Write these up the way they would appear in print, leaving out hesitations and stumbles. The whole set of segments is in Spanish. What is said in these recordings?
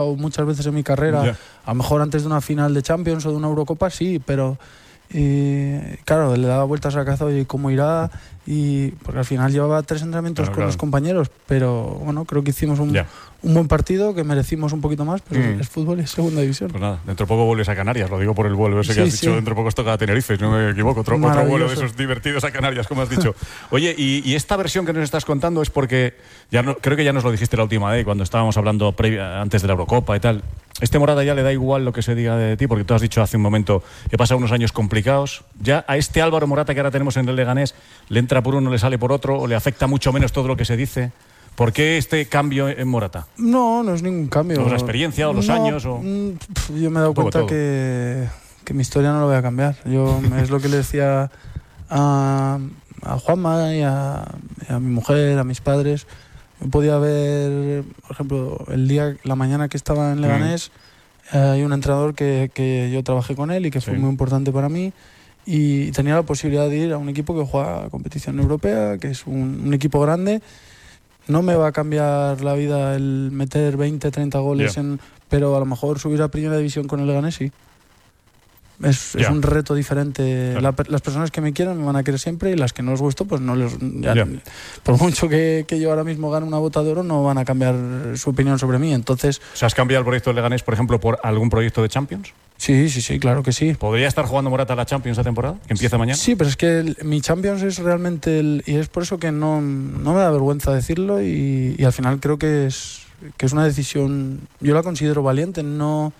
muchas veces en mi carrera, a lo mejor antes de una final de Champions o de una Eurocopa, sí, pero claro, le daba vueltas a la cabeza y cómo irá, porque al final llevaba 3 entrenamientos con los compañeros, pero bueno, creo que hicimos un buen partido, que merecimos un poquito más, pero es fútbol y es segunda división. Pues nada, dentro de poco vuelves a Canarias, lo digo por el vuelo ese que has dicho, dentro de poco os toca a Tenerife, si no me equivoco, otro vuelo de esos divertidos a Canarias, como has dicho. Oye, y esta versión que nos estás contando es porque, creo que ya nos lo dijiste la última vez, cuando estábamos hablando antes de la Eurocopa y tal. Morata ya le da igual lo que se diga de ti, porque tú has dicho hace un momento que he pasado unos años complicados. Ya a este Álvaro Morata que ahora tenemos en el Leganés, le entra por uno, le sale por otro, o le afecta mucho menos todo lo que se dice. ¿Por qué este cambio en Morata? No es ningún cambio. ¿O la experiencia o los años? Yo me he dado cuenta que mi historia no lo voy a cambiar. Es lo que le decía a Juanma y a mi mujer, a mis padres. Yo podía ver, por ejemplo, la mañana que estaba en Leganés, hay un entrenador que yo trabajé con él y que fue muy importante para mí, y tenía la posibilidad de ir a un equipo que juega competición europea, que es un equipo grande. No me va a cambiar la vida el meter 20, 30 goles, pero a lo mejor subir a primera división con el Leganés sí. Es un reto diferente. Claro. Las personas que me quieran me van a querer siempre, y las que no les gusto, pues no les... Por mucho que yo ahora mismo gane una bota de oro, no van a cambiar su opinión sobre mí. Entonces... ¿Se has cambiado el proyecto de Leganés, por ejemplo, por algún proyecto de Champions? Sí, claro que sí. ¿Podría estar jugando Morata la Champions esta temporada, que empieza mañana? Sí, pero es que mi Champions es realmente y es por eso que no me da vergüenza decirlo, y al final creo que es una decisión, yo la considero valiente, no...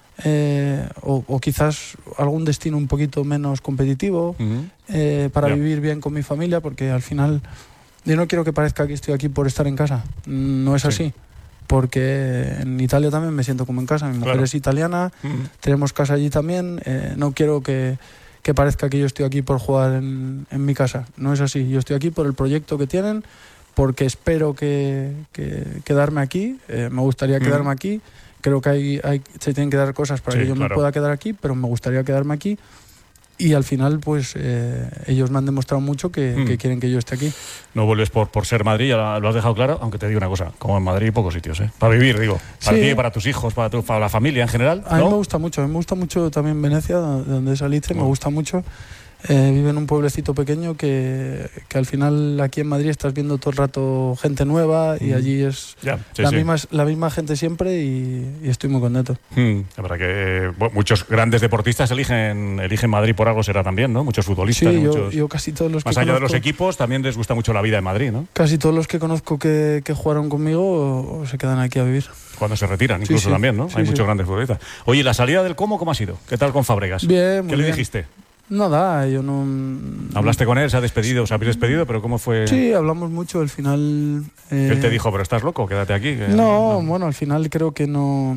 o quizás algún destino un poquito menos competitivo, para vivir bien con mi familia, porque al final yo no quiero que parezca que estoy aquí por estar en casa. No es así, porque en Italia también me siento como en casa. Mi mujer es italiana, tenemos casa allí también. No quiero que parezca que yo estoy aquí por jugar en mi casa. No es así. Yo estoy aquí por el proyecto que tienen, porque espero que quedarme aquí. Me gustaría quedarme aquí. Creo que se tienen que dar cosas para que yo me pueda quedar aquí, pero me gustaría quedarme aquí. Y al final, pues ellos me han demostrado mucho que quieren que yo esté aquí. No vuelves por ser Madrid, ya lo has dejado claro, aunque te digo una cosa, como en Madrid hay pocos sitios, para vivir, digo, para ti, para tus hijos, para la familia en general. A mí me gusta mucho también Venecia, de donde saliste, me gusta mucho. Vive en un pueblecito pequeño que al final aquí en Madrid estás viendo todo el rato gente nueva, y allí es la misma gente siempre, y estoy muy contento. La verdad que muchos grandes deportistas eligen Madrid por algo, será también, ¿no? Muchos futbolistas. Sí, yo casi todos los más que allá conozco, de los equipos, también les gusta mucho la vida en Madrid, ¿no? Casi todos los que conozco que jugaron conmigo se quedan aquí a vivir. Cuando se retiran, incluso también, ¿no? Hay muchos grandes futbolistas. Oye, ¿la salida del ¿cómo ha sido? ¿Qué tal con Fábregas? Bien, ¿Qué le dijiste? Nada, yo no... ¿Hablaste con él? ¿Se ha despedido? ¿Os habéis despedido? ¿Pero cómo fue? Sí, hablamos mucho. Al final... Él te dijo, pero estás loco, quédate aquí. No, bueno, al final creo que no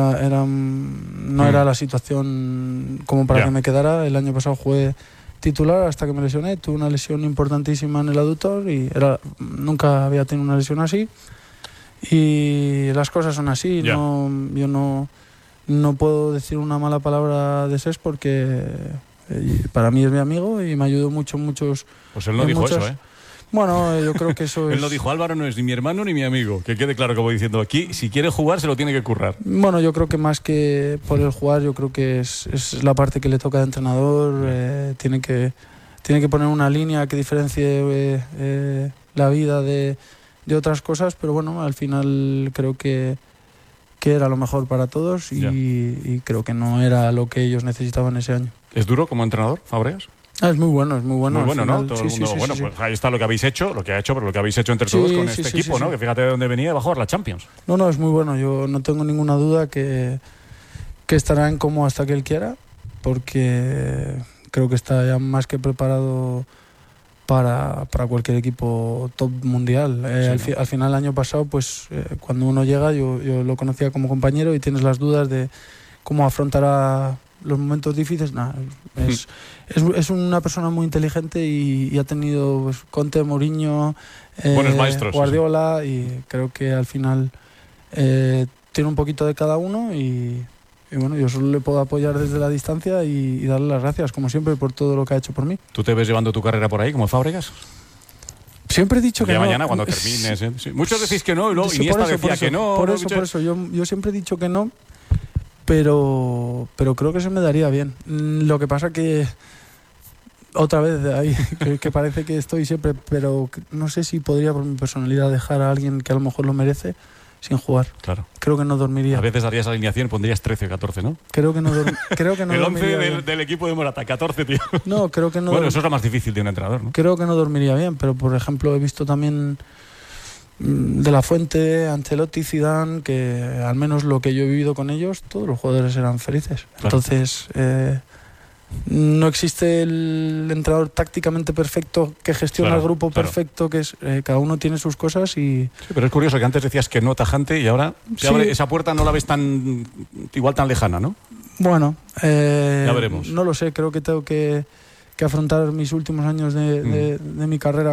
era la situación como para que me quedara. El año pasado jugué titular hasta que me lesioné. Tuve una lesión importantísima en el aductor y nunca había tenido una lesión así. Y las cosas son así. Yo no puedo decir una mala palabra de Cesc, porque para mí es mi amigo y me ayudó mucho en muchos... Pues él no dijo eso, ¿eh? Bueno, yo creo que eso es... Él no dijo, Álvaro no es ni mi hermano ni mi amigo. Que quede claro, como diciendo, aquí, si quiere jugar, se lo tiene que currar. Bueno, yo creo que más que por el jugar, yo creo que es la parte que le toca de entrenador. Tiene que poner una línea que diferencie la vida de otras cosas, pero bueno, al final creo que era lo mejor para todos, y creo que no era lo que ellos necesitaban ese año. ¿Es duro como entrenador, Fábregas? Es muy bueno. Muy bueno, final, ¿no? Todo el mundo, pues ahí está lo que habéis hecho, pero lo que habéis hecho entre todos con este equipo, ¿no? Que fíjate de dónde venía, va a jugar la Champions. No, es muy bueno. Yo no tengo ninguna duda que estará en Como hasta que él quiera, porque creo que está ya más que preparado para cualquier equipo top mundial. Al final, el año pasado, pues cuando uno llega, yo lo conocía como compañero, y tienes las dudas de cómo afrontará los momentos difíciles. Es una persona muy inteligente, y ha tenido, pues, Conte, Mourinho, buenos maestros, Guardiola, y creo que al final tiene un poquito de cada uno, y bueno, yo solo le puedo apoyar desde la distancia y darle las gracias, como siempre, por todo lo que ha hecho por mí. ¿Tú te ves llevando tu carrera por ahí como Fábregas? Siempre he dicho que no. Mañana cuando termines. Sí. Muchos decís que no y luego Iniesta decía que no. Por eso. Yo siempre he dicho que no, pero creo que se me daría bien. Lo que pasa que otra vez ahí que parece que estoy siempre, pero no sé si podría por mi personalidad dejar a alguien que a lo mejor lo merece sin jugar. Claro. Creo que no dormiría. A veces darías alineación y pondrías 13 o 14, ¿no? Creo que no el 11 del equipo de Morata, 14, tío. No, creo que no. Bueno, eso es lo más difícil de un entrenador, ¿no? Creo que no dormiría bien, pero por ejemplo he visto también De La Fuente, Ancelotti, Zidane, que al menos lo que yo he vivido con ellos, todos los jugadores eran felices. Claro. Entonces, no existe el entrenador tácticamente perfecto que gestiona el grupo perfecto, que es cada uno tiene sus cosas y... Sí, pero es curioso que antes decías que no tajante y ahora se abre esa puerta, no la ves tan lejana, ¿no? Bueno, ya veremos. No lo sé, creo que tengo que afrontar mis últimos años de mi carrera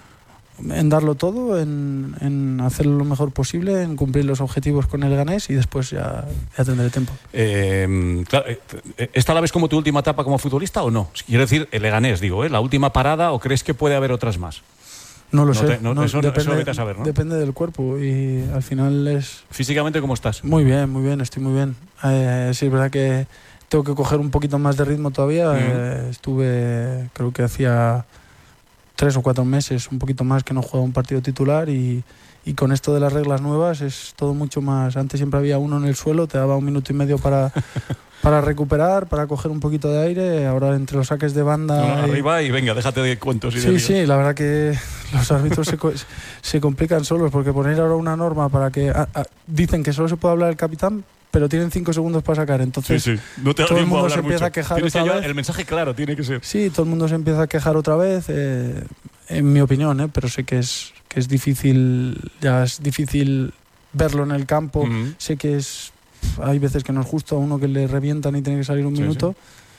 en darlo todo, en hacerlo lo mejor posible, en cumplir los objetivos con el Leganés y después ya tendré tiempo. Claro, ¿esta la ves como tu última etapa como futbolista o no? Quiero decir, el Leganés, digo, ¿la última parada o crees que puede haber otras más? No lo sé. Eso vete a saber, ¿no? Depende del cuerpo y al final es... ¿Físicamente cómo estás? Muy bien, estoy muy bien. Sí, es verdad que tengo que coger un poquito más de ritmo todavía. Estuve, creo que hacía 3 o 4 meses, un poquito más, que no jugaba un partido titular y con esto de las reglas nuevas es todo mucho más. Antes siempre había uno en el suelo, te daba 1 minuto y medio para recuperar, para coger un poquito de aire. Ahora entre los saques de banda... arriba y venga, déjate de cuentos. Sí, la verdad que los árbitros se complican solos, porque poner ahora una norma para que... dicen que solo se puede hablar el capitán, pero tienen 5 segundos para sacar, entonces no te da todo el mundo a se empieza a quejar otra vez. El mensaje claro tiene que ser. Sí, todo el mundo se empieza a quejar otra vez, en mi opinión, pero sé que es difícil, ya es difícil verlo en el campo. Sé que hay veces que no es justo a uno que le revientan y tiene que salir un minuto.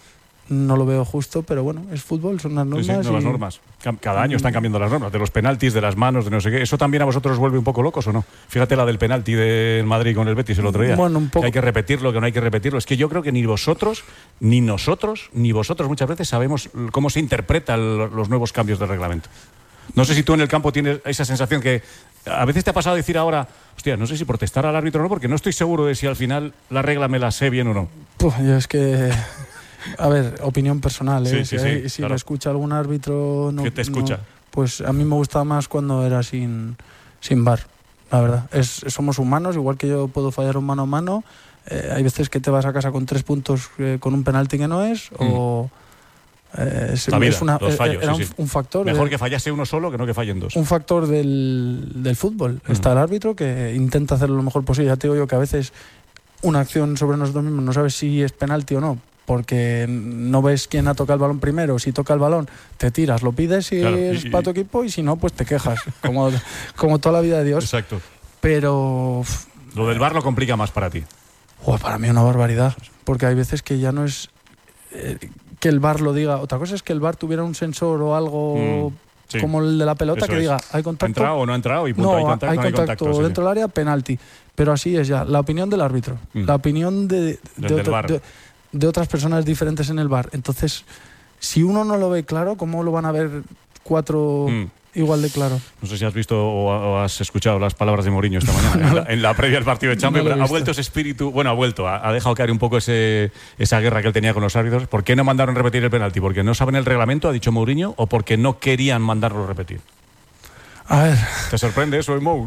No lo veo justo, pero bueno, es fútbol, son las normas. Nuevas normas. Cada año están cambiando las normas, de los penaltis, de las manos, de no sé qué. ¿Eso también a vosotros os vuelve un poco locos o no? Fíjate la del penalti del Madrid con el Betis el otro día. Bueno, un poco. Que hay que repetirlo, que no hay que repetirlo. Es que yo creo que ni vosotros, ni nosotros, ni vosotros muchas veces sabemos cómo se interpretan los nuevos cambios del reglamento. No sé si tú en el campo tienes esa sensación que a veces te ha pasado decir ahora, hostia, no sé si protestar al árbitro o no, porque no estoy seguro de si al final la regla me la sé bien o no. Yo es que... A ver, opinión personal, Sí, si claro. me escucha algún árbitro... ¿Qué te escucha? Pues a mí me gustaba más cuando era sin VAR, la verdad. Somos humanos, igual que yo puedo fallar un mano a mano. Hay veces que te vas a casa con 3 puntos con un penalti que no es, o... los fallos, era un factor. Mejor que fallase uno solo que no que fallen 2. Un factor del fútbol. Está el árbitro que intenta hacer lo mejor posible. Ya te digo yo que a veces una acción sobre nosotros mismos no sabes si es penalti o no, porque no ves quién ha tocado el balón primero. Si toca el balón, te tiras, lo pides si es para tu equipo, y si no, pues te quejas, como toda la vida de Dios. Exacto. Pero... Lo del VAR lo complica más para ti. Para mí una barbaridad, porque hay veces que ya no es que el VAR lo diga. Otra cosa es que el VAR tuviera un sensor o algo como el de la pelota. Eso que diga, hay contacto. ¿Ha entrado o no ha entrado? Y punto, no, hay contacto dentro del área, penalti. Pero así es ya. La opinión del árbitro, la opinión de otras personas diferentes en el VAR. Entonces, si uno no lo ve claro, ¿cómo lo van a ver 4 igual de claro? No sé si has visto o has escuchado las palabras de Mourinho esta mañana en la previa del partido de Champions. Ha vuelto ese espíritu, ha dejado caer un poco esa guerra que él tenía con los árbitros. ¿Por qué no mandaron repetir el penalti? ¿Porque no saben el reglamento, ha dicho Mourinho, o porque no querían mandarlo repetir? A ver... ¿Te sorprende eso, Mou?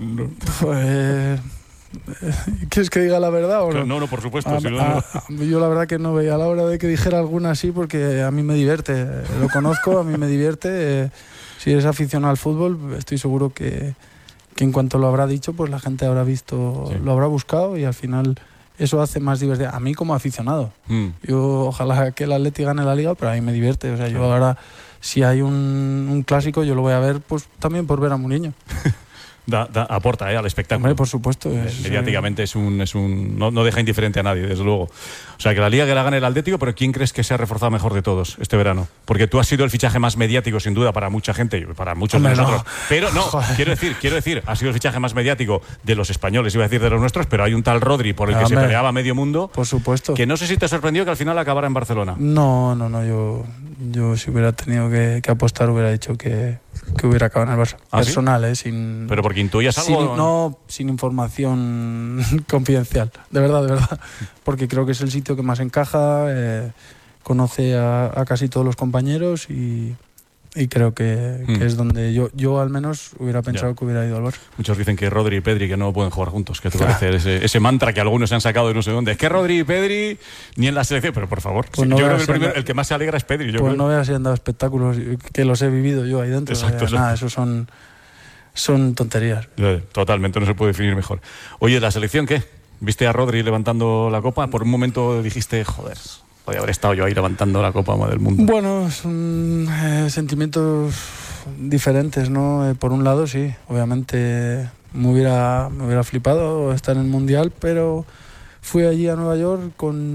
¿Quieres que diga la verdad o no? No, por supuesto. Yo la verdad que no veía a la hora de que dijera alguna así, porque a mí me divierte. Lo conozco, a mí me divierte. Si eres aficionado al fútbol, estoy seguro que en cuanto lo habrá dicho, pues la gente habrá visto, lo habrá buscado, y al final eso hace más divertido. A mí como aficionado. Yo ojalá que el Atleti gane la Liga, pero a mí me divierte. O sea, yo ahora, si hay un clásico, yo lo voy a ver pues también por ver a Mourinho. Aporta al espectáculo. Hombre, por supuesto. Mediáticamente no deja indiferente a nadie, desde luego. O sea, que la Liga que la gane el Atlético, pero ¿quién crees que se ha reforzado mejor de todos este verano? Porque tú has sido el fichaje más mediático, sin duda, para mucha gente y para muchos de nosotros. Pero no, quiero decir, ha sido el fichaje más mediático de los españoles, iba a decir de los nuestros, pero hay un tal Rodri por el que se peleaba medio mundo. Por supuesto. Que no sé si te sorprendió que al final acabara en Barcelona. No, Yo si hubiera tenido que apostar hubiera dicho que hubiera acabado en el Barça. Personal, ¿sí? Sin... ¿Pero porque intuyas algo? Sin información confidencial, de verdad. Porque creo que es el sitio que más encaja, conoce a casi todos los compañeros y creo que es donde yo al menos hubiera pensado que hubiera ido al Barça. Muchos dicen que Rodri y Pedri que no pueden jugar juntos. ¿Qué te parece ese mantra que algunos se han sacado de no sé dónde? Es que Rodri y Pedri ni en la selección, pero por favor. Pues no, yo creo que el que más se alegra es Pedri. Pues no veas si han dado espectáculos que los he vivido yo ahí dentro. Exacto. Nada, eso son tonterías. Totalmente, no se puede definir mejor. Oye, ¿la selección qué? ¿Viste a Rodri levantando la copa? Por un momento dijiste, joder, podría haber estado yo ahí levantando la Copa del Mundo. Bueno, son sentimientos diferentes, ¿no? Por un lado, sí, obviamente me hubiera flipado estar en el Mundial, pero fui allí a Nueva York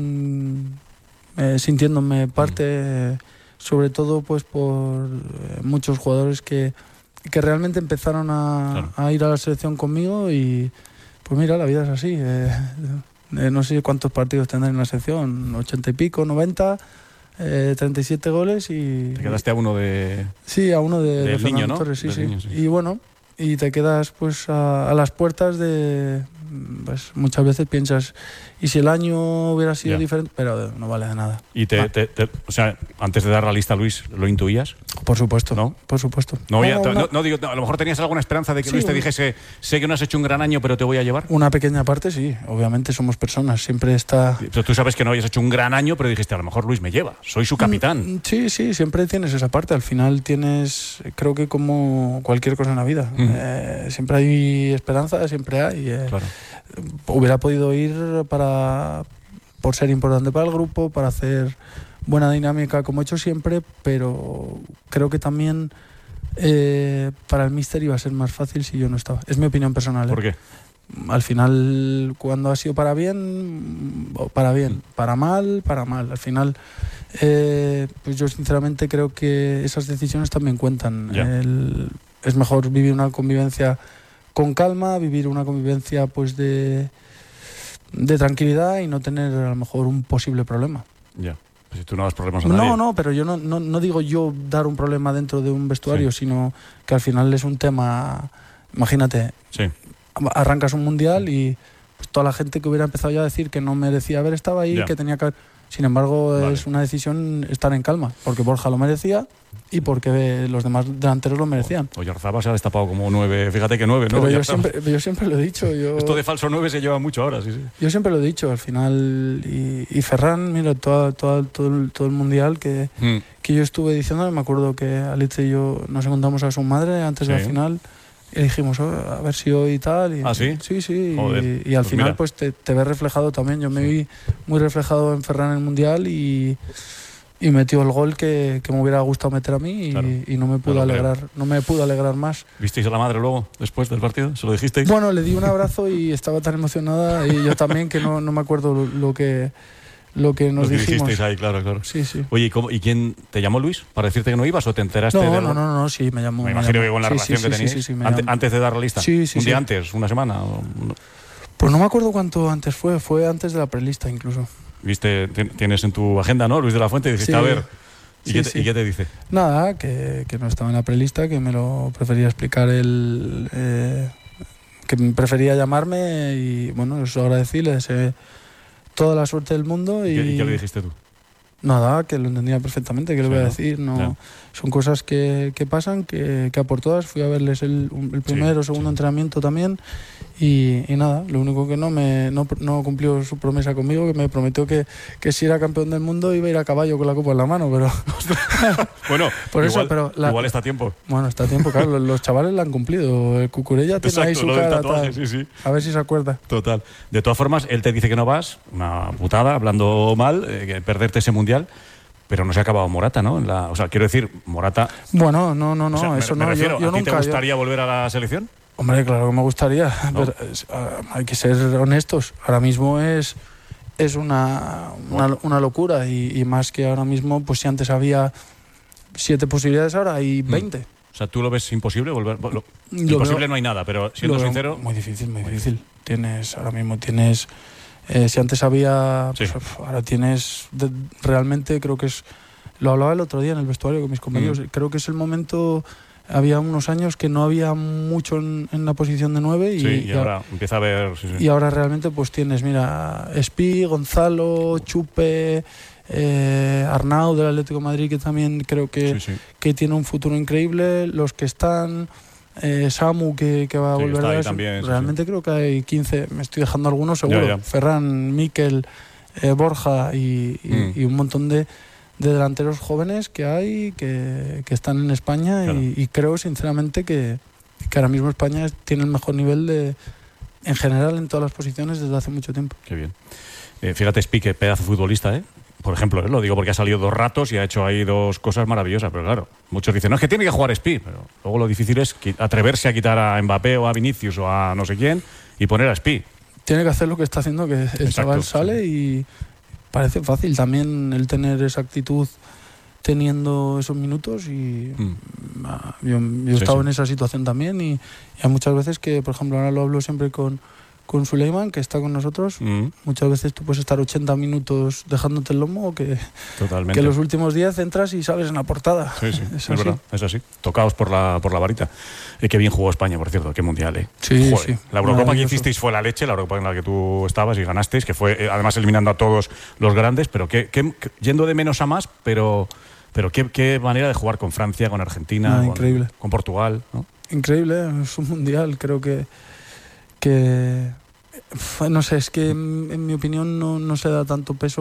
sintiéndome parte, sobre todo pues por muchos jugadores que realmente empezaron a ir a la selección conmigo y pues mira, la vida es así. No sé cuántos partidos tendré en la sección, 80 y pico, 90, 37 goles y... Te quedaste a uno de... Sí, a uno de Fernando niño, ¿no? Torres, sí. Niño, sí. Y bueno, y te quedas pues a las puertas de... Pues muchas veces piensas, ¿y si el año hubiera sido diferente? Pero no vale de nada. Y o sea, antes de dar la lista, Luis, ¿lo intuías? Por supuesto, ¿no? Por supuesto. No digo, a lo mejor tenías alguna esperanza de que Luis te dijese, sé que no has hecho un gran año, pero te voy a llevar. Una pequeña parte, sí. Obviamente somos personas, siempre está... Pero tú sabes que no habías hecho un gran año, pero dijiste, a lo mejor Luis me lleva, soy su capitán. Sí, siempre tienes esa parte. Al final tienes, creo que como cualquier cosa en la vida, siempre hay esperanza, siempre hay... Claro. Hubiera podido ir por ser importante para el grupo, para hacer buena dinámica como he hecho siempre, pero creo que también para el míster iba a ser más fácil si yo no estaba. Es mi opinión personal. ¿Por qué? Al final, cuando ha sido para bien, para mal. Al final, pues yo sinceramente creo que esas decisiones también cuentan. Es mejor vivir una convivencia con calma, vivir una convivencia pues de tranquilidad y no tener a lo mejor un posible problema. Ya, pues si tú no das problemas a nadie. No, pero yo no digo yo dar un problema dentro de un vestuario, sino que al final es un tema, imagínate, arrancas un mundial y pues toda la gente que hubiera empezado ya a decir que no merecía haber estado ahí, que tenía que haber... Sin embargo, es una decisión estar en calma, porque Borja lo merecía y porque los demás delanteros lo merecían. Oyarzabal se ha destapado como 9, fíjate que 9, ¿no? Pero yo siempre lo he dicho. Esto de falso 9 se lleva mucho ahora, sí. Yo siempre lo he dicho, al final, y Ferran, mira, todo el mundial que yo estuve diciendo, me acuerdo que Alice y yo nos encontramos a su madre antes de la final. Y dijimos, a ver si hoy y tal. ¿Ah, sí? Sí. Joder, y al final pues te ves reflejado también. Yo me vi muy reflejado en Ferran en el Mundial y metió el gol que me hubiera gustado meter a mí y no me pudo alegrar más. ¿Visteis a la madre luego, después del partido? ¿Se lo dijisteis? Bueno, le di un abrazo y estaba tan emocionada y yo también que no me acuerdo lo que nos dijimos. Dijisteis ahí, claro. Sí. Oye, ¿y quién te llamó, Luis, para decirte que no ibas o te enteraste? No, sí, me llamó. Me imagino que con la relación que teníais. Sí, antes de dar la lista. Sí. ¿Un día antes? ¿Una semana? Pues no me acuerdo cuánto antes fue antes de la prelista incluso. Viste, tienes en tu agenda, ¿no? Luis de la Fuente, y dijiste, a ver, ¿y qué te dice? Nada, que no estaba en la prelista, que me lo prefería explicar él, que prefería llamarme y bueno, eso agradecí, le deseé toda la suerte del mundo. ¿Y qué le dijiste tú? Nada, que lo entendía perfectamente, que le voy a decir. Son cosas que pasan, que a por todas. Fui a verles el primer o segundo entrenamiento también y nada, lo único que no cumplió su promesa conmigo, que me prometió que si era campeón del mundo iba a ir a caballo con la copa en la mano, pero... Bueno, por igual, eso, pero igual está a tiempo. Bueno, está a tiempo, claro, los chavales la han cumplido. El Cucurella tiene ahí su cara, tatuaje, sí. A ver si se acuerda. Total. De todas formas, él te dice que no vas, una putada, hablando mal, que perderte ese mundial. Pero no se ha acabado Morata, ¿no? O sea, quiero decir, Morata... Bueno, no, o sea, eso me no. Refiero, yo ¿a ti nunca, te gustaría volver a la selección? Hombre, claro que me gustaría. ¿No? Pero hay que ser honestos. Ahora mismo es una locura y más que ahora mismo, pues si antes había 7 posibilidades, ahora hay 20. O sea, ¿tú lo ves imposible volver? Imposible no hay nada, pero siendo sincero... Muy difícil. Ahora mismo tienes... si antes había... Pues, ahora tienes... realmente creo que es Lo hablaba el otro día en el vestuario con mis compañeros. Creo que es el momento. Había unos años que no había mucho en la posición de 9 y ahora empieza a haber... Sí. Y ahora realmente pues tienes, mira, Espi, Gonzalo, Chupe, Arnau del Atlético de Madrid, que también creo que tiene un futuro increíble. Los que están... Samu, que va a volver a también, realmente creo que hay 15, me estoy dejando algunos seguro. Ya. Ferran, Mikel, Borja y un montón de delanteros jóvenes que hay que están en España. Claro. Y creo sinceramente que ahora mismo España tiene el mejor nivel en general en todas las posiciones desde hace mucho tiempo. Qué bien. Fíjate, Espi, que pedazo futbolista, por ejemplo, lo digo porque ha salido 2 ratos y ha hecho ahí 2 cosas maravillosas, pero claro, muchos dicen, no, es que tiene que jugar Espi, pero luego lo difícil es atreverse a quitar a Mbappé o a Vinicius o a no sé quién y poner a Espi. Tiene que hacer lo que está haciendo, que el chaval sale y parece fácil también el tener esa actitud teniendo esos minutos y yo he estado en esa situación también y hay muchas veces que, por ejemplo, ahora lo hablo siempre con Suleiman, que está con nosotros. Muchas veces tú puedes estar 80 minutos dejándote el lomo o que los últimos 10 entras y sales en la portada. Sí, es verdad, es así. Tocaos por la varita. Qué bien jugó España, por cierto, qué mundial, Sí. La Eurocopa que hicisteis fue la leche, la Eurocopa en la que tú estabas y ganasteis, que fue además eliminando a todos los grandes, pero yendo de menos a más, pero qué manera de jugar con Francia, con Argentina, increíble. Con Portugal, ¿no? Increíble, es un mundial, creo que no sé, es que en mi opinión no se da tanto peso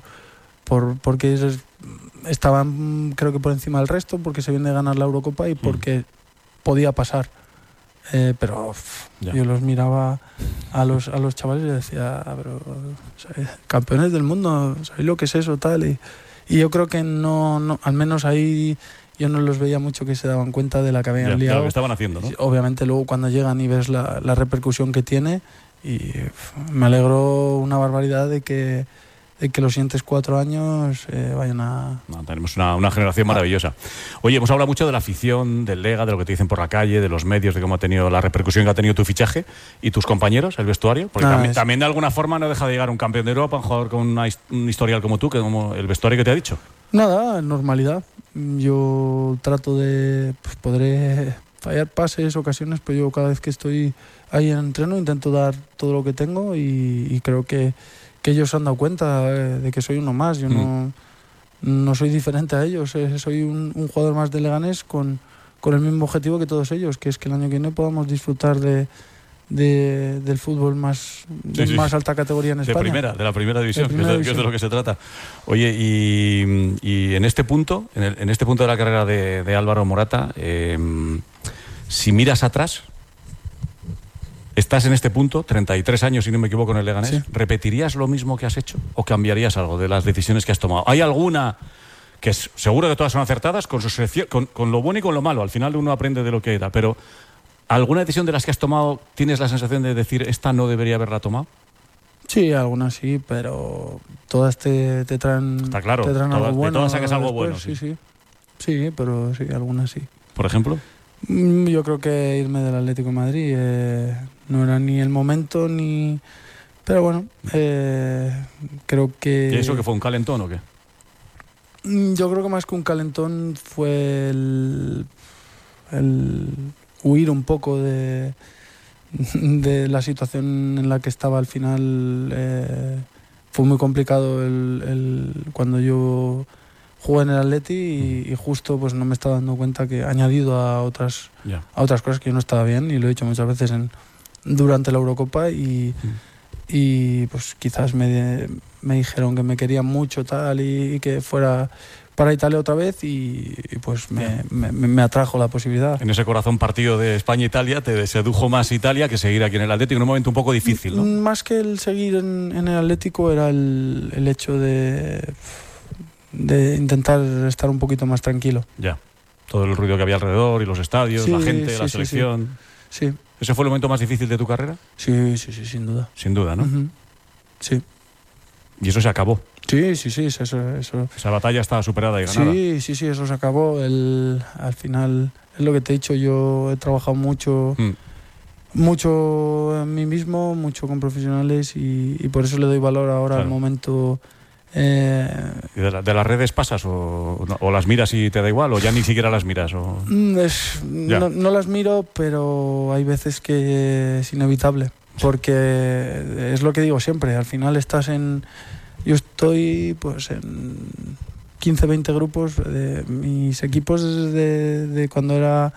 porque estaban creo que por encima del resto, porque se viene de ganar la Eurocopa y porque podía pasar, pero yo los miraba a los chavales y decía, pero ¿sabes? Campeones del mundo, ¿sabéis lo que es eso? Tal y yo creo que no al menos ahí yo no los veía mucho que se daban cuenta de la que habían liado. Lo que estaban haciendo, ¿no? Obviamente luego cuando llegan y ves la repercusión que tiene, y me alegro una barbaridad de que los siguientes 4 años vayan a... tenemos una generación maravillosa. Oye, hemos hablado mucho de la afición, del Lega, de lo que te dicen por la calle, de los medios, de cómo ha tenido la repercusión que ha tenido tu fichaje y tus compañeros, el vestuario, porque también de alguna forma no deja de llegar un campeón de Europa, un jugador con un historial como tú, que como el vestuario que te ha dicho. Nada, normalidad. Yo trato de... podré fallar pases, ocasiones, pero yo cada vez que estoy ahí en entreno intento dar todo lo que tengo y creo que ellos se han dado cuenta de que soy uno más. Yo no soy diferente a ellos. Soy un jugador más de Leganés con el mismo objetivo que todos ellos, que es que el año que viene podamos disfrutar del fútbol más alta categoría en España. De la primera división, que es de lo que se trata. Oye, y en este punto, en este punto de la carrera de Álvaro Morata, si miras atrás, estás en este punto, 33 años, si no me equivoco, en el Leganés. Sí. ¿Repetirías lo mismo que has hecho o cambiarías algo de las decisiones que has tomado? ¿Hay alguna que seguro que todas son acertadas con lo bueno y con lo malo? Al final uno aprende de lo que era, pero ¿alguna decisión de las que has tomado tienes la sensación de decir esta no debería haberla tomado? Sí, algunas sí, pero todas te traen, está claro, te traen algo bueno. De todas sacas algo bueno. Sí, pero sí, algunas sí. ¿Por ejemplo? Yo creo que irme del Atlético de Madrid no era ni el momento ni... Pero bueno, creo que... ¿Y eso que fue un calentón o qué? Yo creo que más que un calentón fue el huir un poco de la situación en la que estaba al final. Fue muy complicado cuando yo jugué en el Atleti y justo pues no me estaba dando cuenta que añadido a otras cosas que yo no estaba bien, y lo he dicho muchas veces durante la Eurocopa y pues quizás me dijeron que me querían mucho tal y que fuera para Italia otra vez y pues me atrajo la posibilidad. En ese corazón partido de España-Italia te sedujo más Italia que seguir aquí en el Atlético en un momento un poco difícil, ¿no? Más que el seguir en el Atlético era el hecho de intentar estar un poquito más tranquilo. Ya, todo el ruido que había alrededor y los estadios, la gente, la selección. Sí. ¿Ese fue el momento más difícil de tu carrera? Sí, sin duda. Sin duda, ¿no? Uh-huh. Sí. Y eso se acabó. Sí, eso. Esa batalla estaba superada y ganada. Sí, eso se acabó. Al final, es lo que te he dicho, yo he trabajado mucho en mí mismo, mucho con profesionales y por eso le doy valor ahora al momento ¿Y de las redes pasas o las miras y te da igual o ya ni siquiera las miras? No las miro, pero hay veces que es inevitable, porque es lo que digo siempre, al final yo estoy pues en 15, 20 grupos de mis equipos de cuando era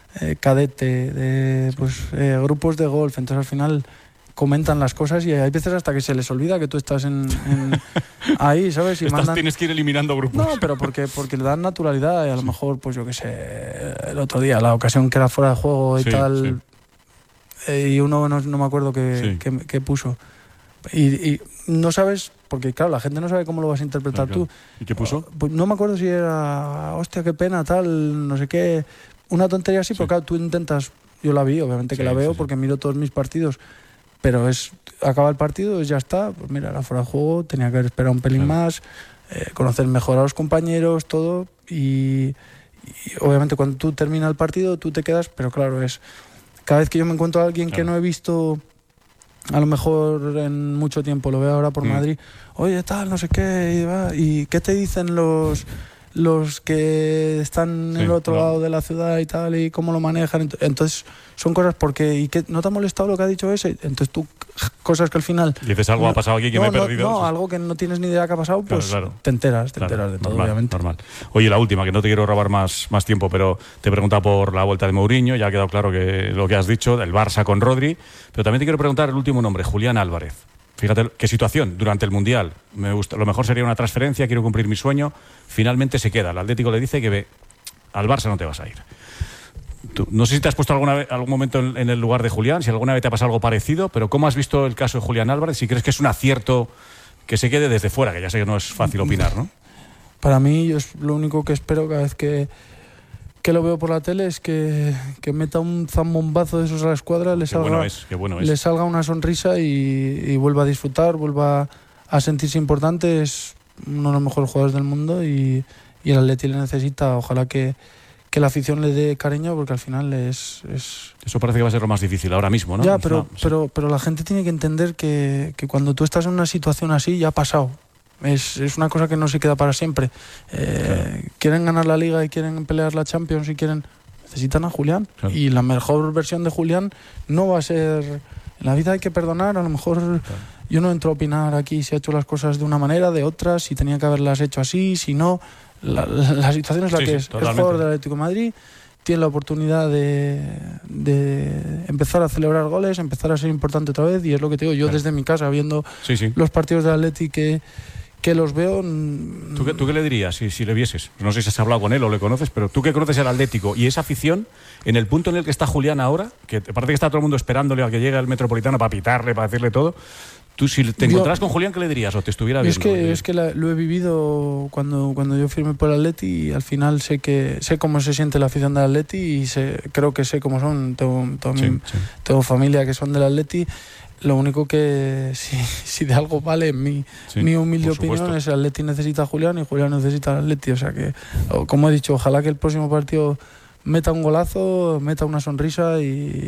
cadete, grupos de golf, entonces al final comentan las cosas y hay veces hasta que se les olvida que tú estás ahí, ¿sabes? Y tienes que ir eliminando grupos. No, pero porque le dan naturalidad y a lo mejor, pues yo qué sé, el otro día, la ocasión que era fuera de juego y tal, y uno no me acuerdo qué puso. Y no sabes, porque claro, la gente no sabe cómo lo vas a interpretar tú. ¿Y qué puso? Pues no me acuerdo si era, hostia, qué pena, tal, no sé qué, una tontería así, porque claro, tú intentas, yo la vi, obviamente que la veo porque miro todos mis partidos, pero acaba el partido, ya está, pues mira, era fuera de juego, tenía que haber esperado un pelín más, conocer mejor a los compañeros, todo, y obviamente cuando tú terminas el partido, tú te quedas, pero claro, cada vez que yo me encuentro a alguien que no he visto a lo mejor en mucho tiempo, lo veo ahora por Madrid, oye, tal, no sé qué, y qué te dicen los que están en el otro lado de la ciudad y tal, y cómo lo manejan. Entonces son cosas ¿y qué no te ha molestado lo que ha dicho ese? Entonces tú, cosas que al final dices algo ha pasado aquí que me he perdido. No, algo que no tienes ni idea que ha pasado, pues claro. te enteras de todo, normal, obviamente. Normal. Oye, la última, que no te quiero robar más tiempo, pero te he preguntado por la vuelta de Mourinho, ya ha quedado claro que lo que has dicho, del Barça con Rodri, pero también te quiero preguntar el último nombre, Julián Álvarez. Fíjate qué situación durante el Mundial. Me gusta, lo mejor sería una transferencia, quiero cumplir mi sueño. Finalmente se queda. El Atlético le dice que al Barça no te vas a ir. Tú, no sé si te has puesto algún momento en el lugar de Julián, si alguna vez te ha pasado algo parecido, pero ¿cómo has visto el caso de Julián Álvarez? Si crees que es un acierto que se quede desde fuera, que ya sé que no es fácil opinar, ¿no? Para mí, yo es lo único que espero cada vez que lo veo por la tele es que meta un zambombazo de esos a la escuadra, le salga una sonrisa y vuelva a disfrutar, vuelva a sentirse importante. Es uno de los mejores jugadores del mundo y el Atleti le necesita. Ojalá que la afición le dé cariño, porque al final es... Eso parece que va a ser lo más difícil ahora mismo, ¿no? Ya, pero la gente tiene que entender que cuando tú estás en una situación así ya ha pasado. Es una cosa que no se queda para siempre. Quieren ganar la Liga y quieren pelear la Champions y necesitan a Julián. Claro. Y la mejor versión de Julián no va a ser... En la vida hay que perdonar, a lo mejor yo no entro a opinar aquí si ha hecho las coses de una manera, de otra, si tenía que haberlas hecho así, si no. La situación es la que es. Es jugador del Atlético de Madrid, tiene la oportunidad de empezar a celebrar goles, empezar a ser importante otra vez, y es lo que te digo, yo desde mi casa, viendo los partidos del Atleti que los veo... ¿Tú qué le dirías si le vieses? No sé si has hablado con él o le conoces, pero tú que conoces el Atlético y esa afición, en el punto en el que está Julián ahora, que te parece que está todo el mundo esperándole a que llegue el Metropolitano para pitarle, para decirle todo, tú si te encontrás con Julián, ¿qué le dirías? ¿O te estuviera viendo? Es que lo he vivido cuando yo firmé por el Atleti, y al final sé cómo se siente la afición del Atleti y creo que sé cómo son. Tengo familia que son del Atleti. Lo único que, si de algo vale, mi humilde opinión es que el Atleti necesita a Julián y Julián necesita al Atleti. O sea que, como he dicho, ojalá que el próximo partido meta un golazo, meta una sonrisa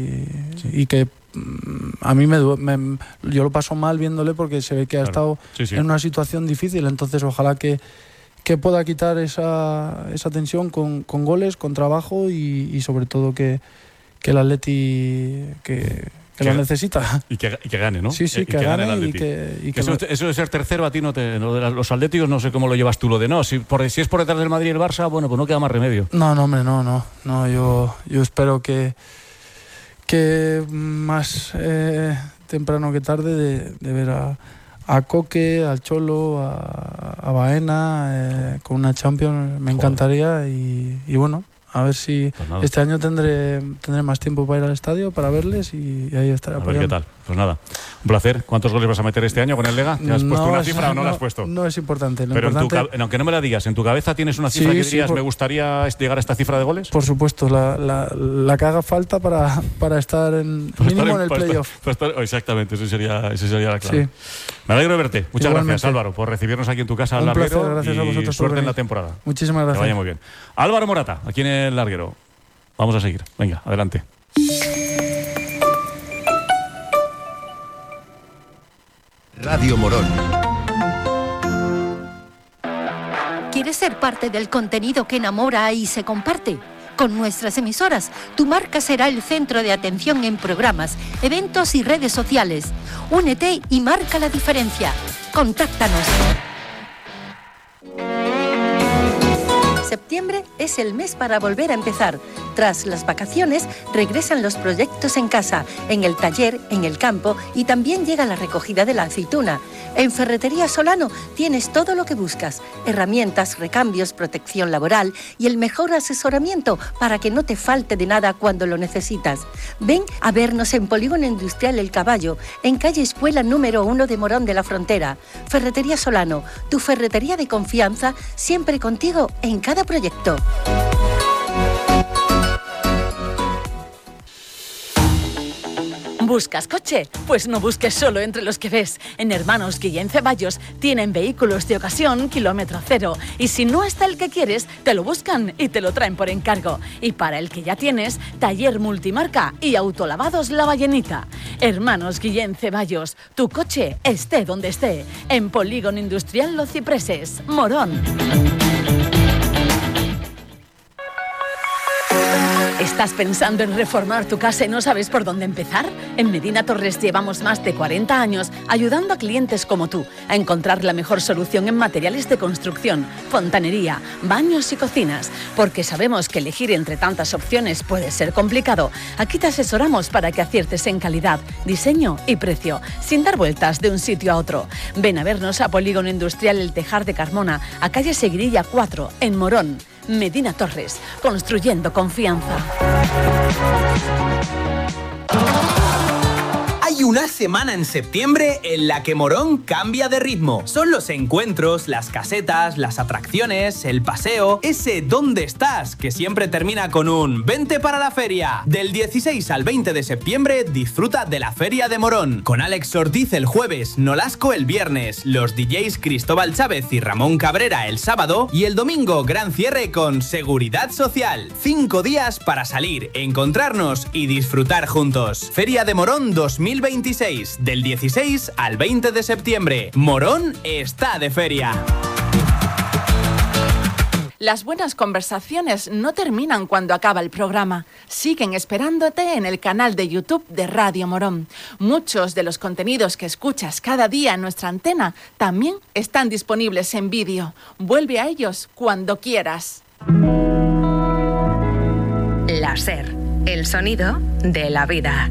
y que a mí yo lo paso mal viéndole, porque se ve que ha estado en una situación difícil. Entonces ojalá que pueda quitar esa tensión con goles, con trabajo y sobre todo que el Atleti... que lo necesita. Y que gane, ¿no? Sí, que gane el Atleti. Eso de ser tercero a ti lo de los atléticos no sé cómo lo llevas tú, lo de no. Si es por detrás del Madrid y el Barça, bueno, pues no queda más remedio. No, hombre, no. Yo espero que más temprano que tarde de ver a Coque, al Cholo, a Baena con una Champions, me encantaría y bueno. A ver si este año tendré más tiempo para ir al estadio, para verles y ahí estaré apoyando. A ver qué tal. Pues nada, un placer. ¿Cuántos goles vas a meter este año con el Lega? ¿Te has puesto una cifra o no la has puesto? No es importante. Pero aunque no me la digas, ¿en tu cabeza tienes una cifra que dirías, me gustaría llegar a esta cifra de goles? Por supuesto, la que haga falta para estar mínimo en el playoff. Exactamente, esa sería la clave. Sí. Me alegro de verte. Muchas gracias, Álvaro, por recibirnos aquí en tu casa al Larguero. Gracias a vosotros. Suerte en la temporada. Muchísimas gracias. Que vaya muy bien. Álvaro Morata, aquí en el Larguero. Vamos a seguir. Venga, adelante. Radio Morón. ¿Quieres ser parte del contenido que enamora y se comparte? Con nuestras emisoras, tu marca será el centro de atención en programas, eventos y redes sociales. Únete y marca la diferencia. Contáctanos. Septiembre es el mes para volver a empezar. Tras las vacaciones, regresan los proyectos en casa, en el taller, en el campo y también llega la recogida de la aceituna. En Ferretería Solano tienes todo lo que buscas: herramientas, recambios, protección laboral y el mejor asesoramiento para que no te falte de nada cuando lo necesitas. Ven a vernos en Polígono Industrial El Caballo, en calle Escuela número 1 de Morón de la Frontera. Ferretería Solano, tu ferretería de confianza, siempre contigo en cada proyecto. ¿Buscas coche? Pues no busques solo entre los que ves. En Hermanos Guillén Ceballos tienen vehículos de ocasión, kilómetro cero. Y si no está el que quieres, te lo buscan y te lo traen por encargo. Y para el que ya tienes, taller multimarca y autolavados La Ballenita. Hermanos Guillén Ceballos, tu coche esté donde esté. En Polígono Industrial Los Cipreses, Morón. ¿Estás pensando en reformar tu casa y no sabes por dónde empezar? En Medina Torres llevamos más de 40 años ayudando a clientes como tú a encontrar la mejor solución en materiales de construcción, fontanería, baños y cocinas. Porque sabemos que elegir entre tantas opciones puede ser complicado. Aquí te asesoramos para que aciertes en calidad, diseño y precio, sin dar vueltas de un sitio a otro. Ven a vernos a Polígono Industrial El Tejar de Carmona, a calle Seguirilla 4, en Morón. Medina Torres, construyendo confianza. Hay una semana en septiembre en la que Morón cambia de ritmo. Son los encuentros, las casetas, las atracciones, el paseo, ese ¿dónde estás? Que siempre termina con un «Vente para la feria». Del 16 al 20 de septiembre disfruta de la Feria de Morón. Con Alex Ortiz el jueves, Nolasco el viernes, los DJs Cristóbal Chávez y Ramón Cabrera el sábado y el domingo gran cierre con Seguridad Social. 5 días para salir, encontrarnos y disfrutar juntos. Feria de Morón 2026, del 16 al 20 de septiembre. Morón está de feria. Las buenas conversaciones no terminan cuando acaba el programa. Siguen esperándote en el canal de YouTube de Radio Morón. Muchos de los contenidos que escuchas cada día en nuestra antena también están disponibles en vídeo. Vuelve a ellos cuando quieras. La SER, el sonido de la vida.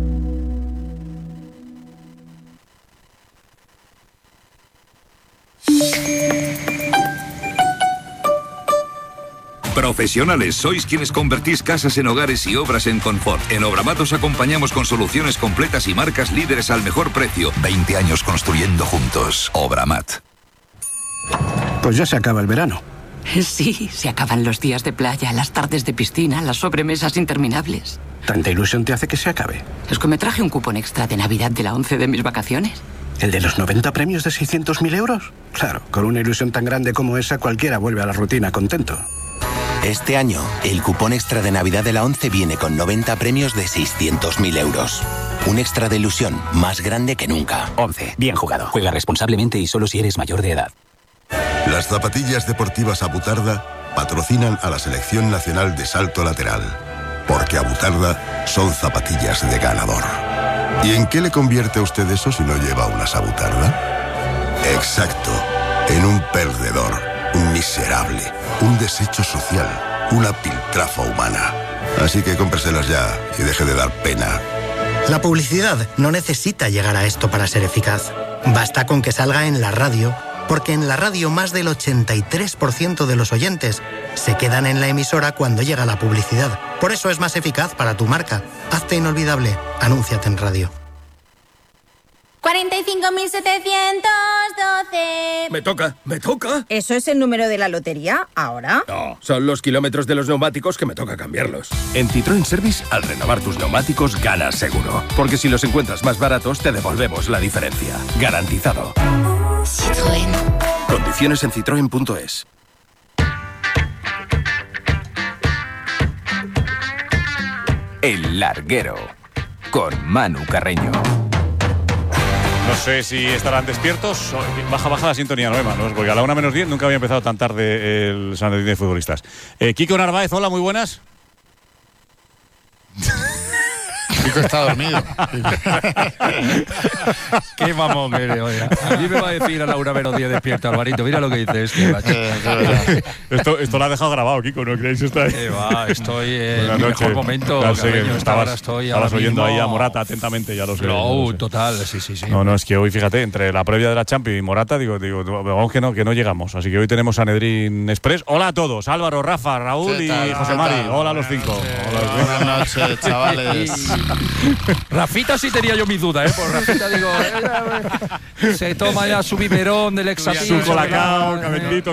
Profesionales, sois quienes convertís casas en hogares y obras en confort. En Obramat os acompañamos con soluciones completas y marcas líderes al mejor precio. 20 años construyendo juntos. Obramat. Pues ya se acaba el verano. Sí, se acaban los días de playa, las tardes de piscina, las sobremesas interminables. ¿Tanta ilusión te hace que se acabe? Es que me traje un cupón extra de Navidad de la 11 de mis vacaciones. ¿El de los 90 premios de 600.000 euros? Claro, con una ilusión tan grande como esa, cualquiera vuelve a la rutina contento. Este año, el cupón extra de Navidad de la 11 viene con 90 premios de 600.000 euros. Un extra de ilusión más grande que nunca. 11. Bien jugado. Juega responsablemente y solo si eres mayor de edad. Las zapatillas deportivas Abutarda patrocinan a la Selección Nacional de Salto Lateral. Porque Abutarda son zapatillas de ganador. ¿Y en qué le convierte a usted eso si no lleva unas Abutarda? Exacto, en un perdedor, un miserable, un desecho social, una piltrafa humana. Así que cómpreselas ya y deje de dar pena. La publicidad no necesita llegar a esto para ser eficaz. Basta con que salga en la radio, porque en la radio más del 83% de los oyentes se quedan en la emisora cuando llega la publicidad. Por eso es más eficaz para tu marca. Hazte inolvidable. Anúnciate en radio. 45.712. Me toca. ¿Eso es el número de la lotería ahora? No, son los kilómetros de los neumáticos que me toca cambiarlos. En Citroën Service, al renovar tus neumáticos, ganas seguro. Porque si los encuentras más baratos, te devolvemos la diferencia. Garantizado. Citroën. Condiciones en citroen.es. El Larguero, con Manu Carreño. No sé si estarán despiertos. Baja la sintonía, no, porque a la 1 menos 10 nunca había empezado tan tarde el Sanedrín de futbolistas. Kiko Narváez, hola, muy buenas. Kiko está dormido. Qué mamón eres, oye. A mí me va a decir a la 1 menos 10 despierta, Alvarito. Mira lo que dice este, macho. Esto lo ha dejado grabado, Kiko, ¿no creéis? Estoy en mi mejor momento. Claro, sí, estabas oyendo ahí a Morata atentamente, ya lo sé. Total, sí. No, es que hoy, fíjate, entre la previa de la Champions y Morata, digo, vamos que no llegamos. Así que hoy tenemos Sanedrín Express. Hola a todos, Álvaro, Rafa, Raúl y José Mari. Hola a los 5. Buenas noches, chavales. Rafita sí tenía yo mis dudas, Por Rafita digo, se toma ya su biberón del Exapil. Su colacao, calentito.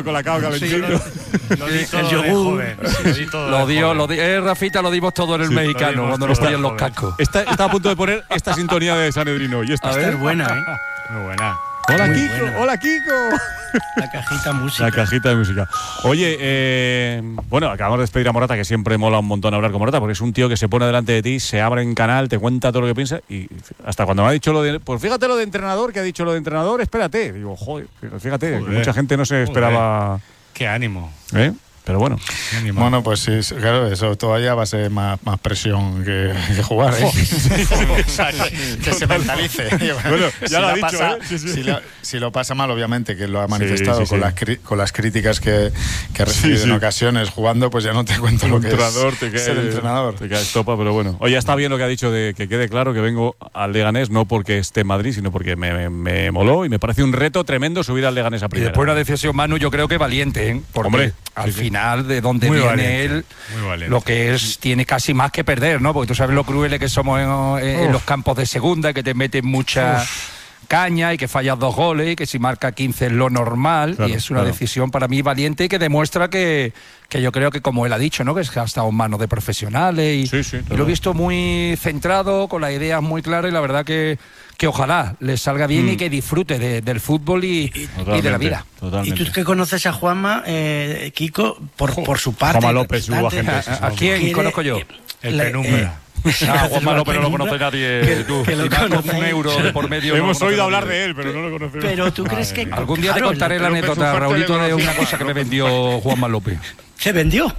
El yogur. Rafita lo dimos todo en el mexicano cuando nos ponían los cascos. Está a punto de poner esta sintonía de Sanedrino. Y esta es buena, Muy buena. Hola, Kiko. La cajita música. La cajita de música. Oye, bueno, acabamos de despedir a Morata, que siempre mola un montón hablar con Morata, porque es un tío que se pone delante de ti, se abre en canal, te cuenta todo lo que piensa, y hasta cuando me ha dicho lo de... Pues fíjate lo de entrenador, que ha dicho lo de entrenador, espérate. Digo, fíjate, que mucha gente no se esperaba... Qué ánimo. Pero bueno. Bueno, pues sí, claro, eso todavía va a ser más presión que jugar, que se mentalice. Bueno, ya lo ha dicho, pasa, si lo pasa mal, obviamente, que lo ha manifestado con las críticas que ha recibido en ocasiones jugando, pues ya no te cuento lo que es ser entrenador. Te caes topa, pero bueno. Oye, está bien lo que ha dicho, de que quede claro que vengo al Leganés, no porque esté en Madrid, sino porque me moló y me parece un reto tremendo subir al Leganés a primera. Y después una decisión, Manu, yo creo que valiente, porque hombre, al final de donde muy viene valiente, él, lo que es, tiene casi más que perder, ¿no? Porque tú sabes lo crueles que somos en los campos de segunda, que te meten mucha caña y que fallas 2 goles y que si marca 15 es lo normal, y es una decisión para mí valiente y que demuestra que yo creo que, como él ha dicho, ¿no? Que ha estado en manos de profesionales y lo he visto muy centrado, con las ideas muy claras, y la verdad que ojalá le salga bien y que disfrute del fútbol y de la vida. Totalmente. Y tú que conoces a Juanma, Kiko, por su parte. Juanma López, su agente. ¿A quién conozco yo? El Penumbra. Juanma López no lo conoce nadie. Que lo conoce. Un euro de por medio. Hemos oído hablar de él, pero no lo conocemos. Pero tú crees que... Algún día te contaré la anécdota, Raulito, de una cosa que me vendió Juanma López. ¿Se vendió?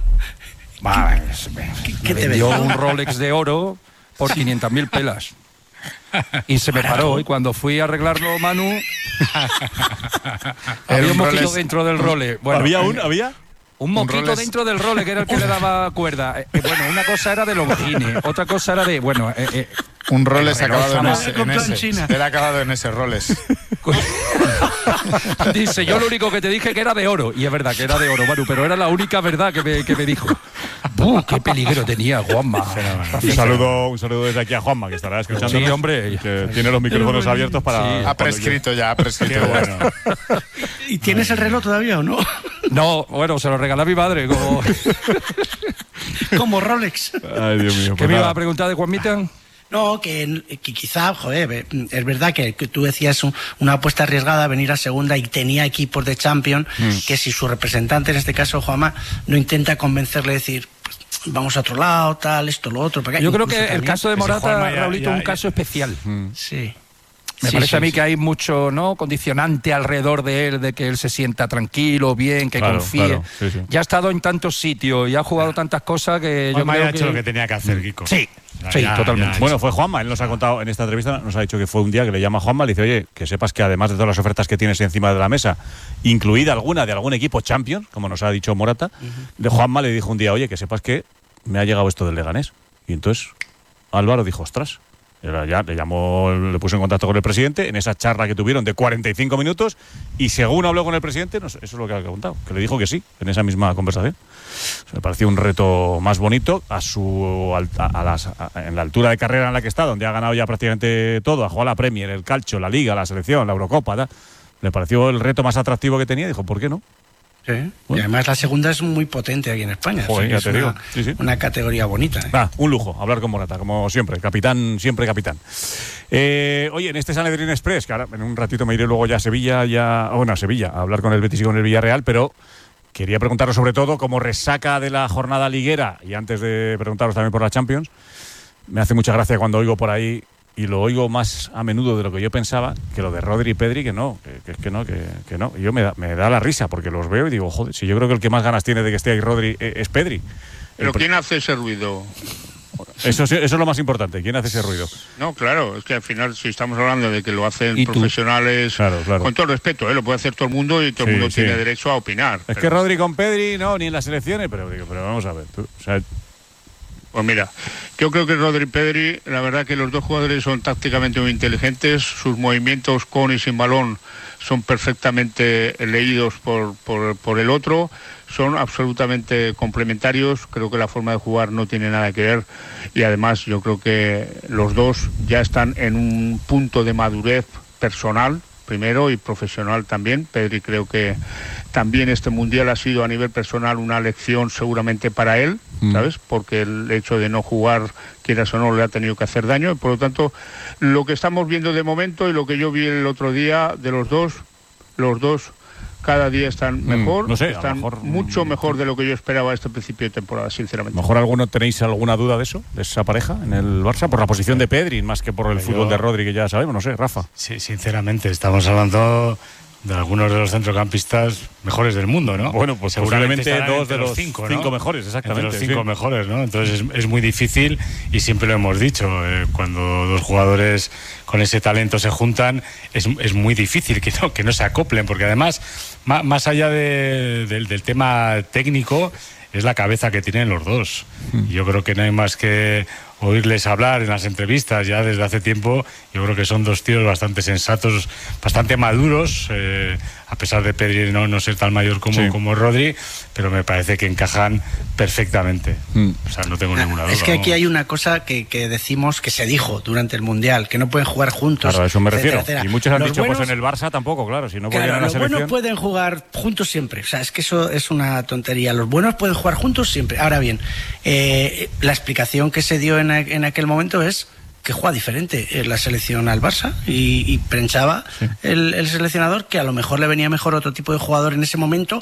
¿Qué te vendió? Un Rolex de oro por 500.000 pelas. Y se me paró, y cuando fui a arreglarlo, Manu, había un mosquito dentro del Rolex. Bueno, ¿Había? Un mosquito dentro del Rolex, que era el que le daba cuerda. Bueno, una cosa era de Longines, otra cosa era de... Bueno, un Rolex acabado en ese. Era acabado en ese Rolex. Dice, yo lo único que te dije que era de oro. Y es verdad que era de oro, Manu, pero era la única verdad que me dijo. ¡Qué peligro tenía Juanma! Un saludo desde aquí a Juanma, que estará escuchando. Sí, hombre. Que tiene los micrófonos abiertos para... Sí. Ha prescrito ya. Bueno. ¿Y tienes el reloj todavía o no? No, bueno, se lo regalé a mi madre como Rolex. Ay, Dios mío. ¿Qué me iba a preguntar de Juanmita? No, que quizá, es verdad que tú decías una apuesta arriesgada, venir a segunda, y tenía equipos de Champions, que si su representante, en este caso Juanma, no intenta convencerle, decir, vamos a otro lado, tal, esto, lo otro. Yo creo que el caso de Morata, Raulito, es un caso especial. Sí. Me parece a mí que hay mucho condicionante alrededor de él, de que él se sienta tranquilo, bien, que confíe. Ya ha estado en tantos sitios y ha jugado tantas cosas que yo creo ha hecho lo que tenía que hacer, Kiko. Sí, totalmente. Bueno, fue Juanma, él nos ha contado en esta entrevista, nos ha dicho que fue un día que le llama a Juanma, le dice, oye, que sepas que además de todas las ofertas que tienes encima de la mesa, incluida alguna de algún equipo Champions, como nos ha dicho Morata, de Juanma le dijo un día, oye, que sepas que me ha llegado esto del Leganés. Y entonces Álvaro dijo, ostras. Ya le llamó, le puso en contacto con el presidente en esa charla que tuvieron de 45 minutos, y según habló con el presidente, no sé, eso es lo que ha contado, que le dijo que sí en esa misma conversación. Me pareció un reto más bonito en la altura de carrera en la que está, donde ha ganado ya prácticamente todo, ha jugado la Premier, el Calcio, la Liga, la Selección, la Eurocopa, le pareció el reto más atractivo que tenía y dijo, ¿por qué no? Sí. Bueno. Y además la segunda es muy potente aquí en España. Joder, ya te digo. Una categoría bonita. Un lujo hablar con Morata, como siempre. Capitán, siempre capitán. Oye, en este Sanedrín Express, que ahora en un ratito me iré luego ya a Sevilla, a hablar con el Betis y con el Villarreal, pero quería preguntaros sobre todo como resaca de la jornada liguera, y antes de preguntaros también por la Champions, me hace mucha gracia cuando oigo por ahí y lo oigo más a menudo de lo que yo pensaba, que lo de Rodri y Pedri, que no. Yo me da la risa, porque los veo y digo, joder, si yo creo que el que más ganas tiene de que esté ahí Rodri es Pedri. ¿Pero quién hace ese ruido? Eso es lo más importante, ¿quién hace ese ruido? No, claro, es que al final, si estamos hablando de que lo hacen profesionales, claro. Con todo respeto, lo puede hacer todo el mundo y todo el mundo tiene derecho a opinar. Es que Rodri con Pedri, no, ni en las selecciones, pero vamos a ver, tú, o sea... Pues mira, yo creo que Rodri y Pedri, la verdad que los dos jugadores son tácticamente muy inteligentes, sus movimientos con y sin balón son perfectamente leídos por el otro, son absolutamente complementarios, creo que la forma de jugar no tiene nada que ver y además yo creo que los dos ya están en un punto de madurez personal, primero, y profesional también. Pedri creo que también este Mundial ha sido a nivel personal una lección seguramente para él, ¿sabes? Porque el hecho de no jugar, quieras o no, le ha tenido que hacer daño. Y por lo tanto, lo que estamos viendo de momento y lo que yo vi el otro día de los dos cada día están mejor, no sé, están mucho mejor de lo que yo esperaba a este principio de temporada, sinceramente. ¿Mejor tenéis alguna duda de eso, de esa pareja en el Barça, por la posición de Pedri, más que por el fútbol de Rodri, que ya sabemos? No sé, Rafa. Sí, sinceramente, estamos hablando de algunos de los centrocampistas mejores del mundo, ¿no? Bueno, pues seguramente dos de los cinco mejores, exactamente. Entre los cinco mejores, ¿no? Entonces es muy difícil y siempre lo hemos dicho, cuando dos jugadores con ese talento se juntan, es muy difícil que no se acoplen, porque además, más allá del tema técnico, es la cabeza que tienen los dos. Yo creo que no hay más que oírles hablar en las entrevistas ya desde hace tiempo. Yo creo que son dos tíos bastante sensatos, bastante maduros, a pesar de Pedri no ser tan mayor como Rodri, pero me parece que encajan perfectamente. O sea, no tengo ninguna duda. Es que aquí hay una cosa que decimos, que se dijo durante el Mundial, que no pueden jugar juntos. Claro, a eso me refiero. Etcétera. Y muchos han dicho, pues en el Barça tampoco, claro, si no podían a la selección. Los buenos pueden jugar juntos siempre, o sea, es que eso es una tontería. Los buenos pueden jugar juntos siempre. Ahora bien, la explicación que se dio en aquel momento es que juega diferente la selección al Barça y pensaba el seleccionador que a lo mejor le venía mejor otro tipo de jugador en ese momento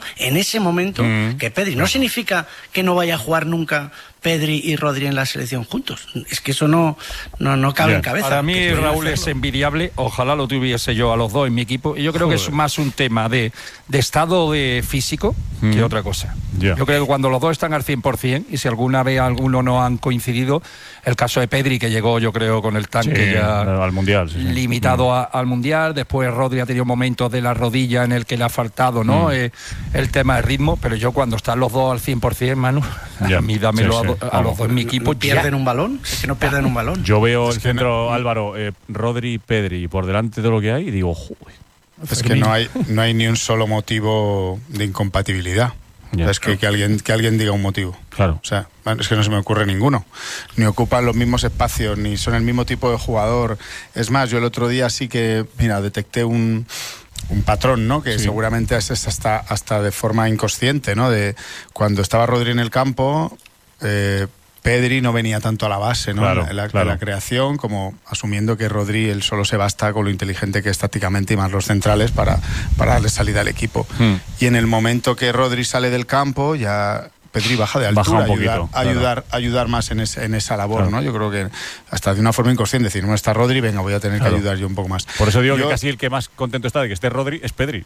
que Pedri. No significa que no vaya a jugar nunca Pedri y Rodri en la selección juntos. Es que eso no cabe en cabeza. Para mí Raúl es envidiable. Ojalá lo tuviese yo a los dos en mi equipo. Y yo creo que es más un tema de estado de físico que otra cosa. Yo creo que cuando los dos están al 100%, y si alguna vez alguno no han coincidido, el caso de Pedri, que llegó yo creo con el tanque ya al Mundial, limitado al Mundial. Después Rodri ha tenido momentos de la rodilla en el que le ha faltado, ¿no? El tema de ritmo, pero yo cuando están los dos al 100%, Manu, a mí dámelo a los dos en mi equipo. ¿Pierden un balón? Es que no pierden un balón. Yo veo el centro, Álvaro, Rodri y Pedri por delante de lo que hay y digo, joder. Es que no hay ni un solo motivo de incompatibilidad. Es que alguien diga un motivo. Claro. O sea, es que no se me ocurre ninguno. Ni ocupan los mismos espacios, ni son el mismo tipo de jugador. Es más, yo el otro día sí que, detecté un patrón, ¿no? Que seguramente es hasta de forma inconsciente, ¿no? De cuando estaba Rodri en el campo, Pedri no venía tanto a la base, ¿no? Claro, en la creación, como asumiendo que Rodri él solo se basta con lo inteligente que es tácticamente y más los centrales para darle salida al equipo. Y en el momento que Rodri sale del campo, ya Pedri baja de altura, ayudar más en esa labor, ¿no? Yo creo que hasta de una forma inconsciente, decir, no está Rodri, venga, voy a tener que ayudar yo un poco más. Por eso digo que casi el que más contento está de que esté Rodri es Pedri.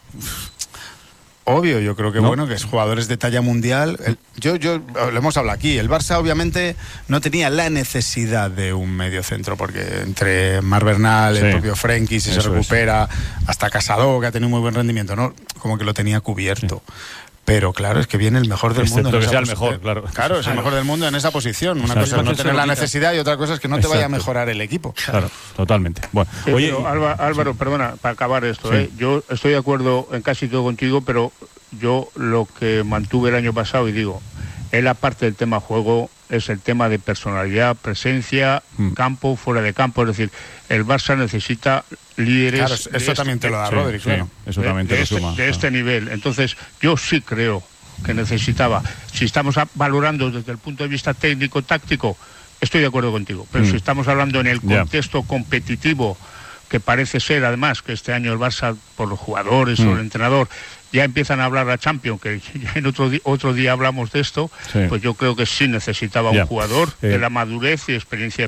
Obvio, yo creo que bueno, que es jugadores de talla mundial. Yo lo hemos hablado aquí. El Barça obviamente no tenía la necesidad de un medio centro, porque entre Mar Bernal, el propio Frenkie, si se recupera, hasta Casado, que ha tenido muy buen rendimiento, ¿no? Como que lo tenía cubierto. Pero claro, es que viene el mejor del mundo. Que sea el mejor, claro. Claro, es el mejor del mundo en esa posición. Una cosa es no tener la necesidad y otra cosa es que no te vaya a mejorar el equipo. Claro, totalmente. Bueno, oye, Álvaro, perdona, para acabar esto, yo estoy de acuerdo en casi todo contigo, pero yo lo que mantuve el año pasado, y digo, él aparte del tema juego, es el tema de personalidad, presencia, campo, fuera de campo. Es decir, el Barça necesita líderes. Claro, eso también te lo da Rodri, claro. Eso también te lo suma. De este nivel. Entonces, yo sí creo que necesitaba. Si estamos valorando desde el punto de vista técnico-táctico, estoy de acuerdo contigo. Pero si estamos hablando en el contexto competitivo que parece ser además que este año el Barça, por los jugadores o el entrenador, ya empiezan a hablar a Champions, que ya en otro día hablamos de esto, pues yo creo que sí necesitaba un jugador de la madurez y experiencia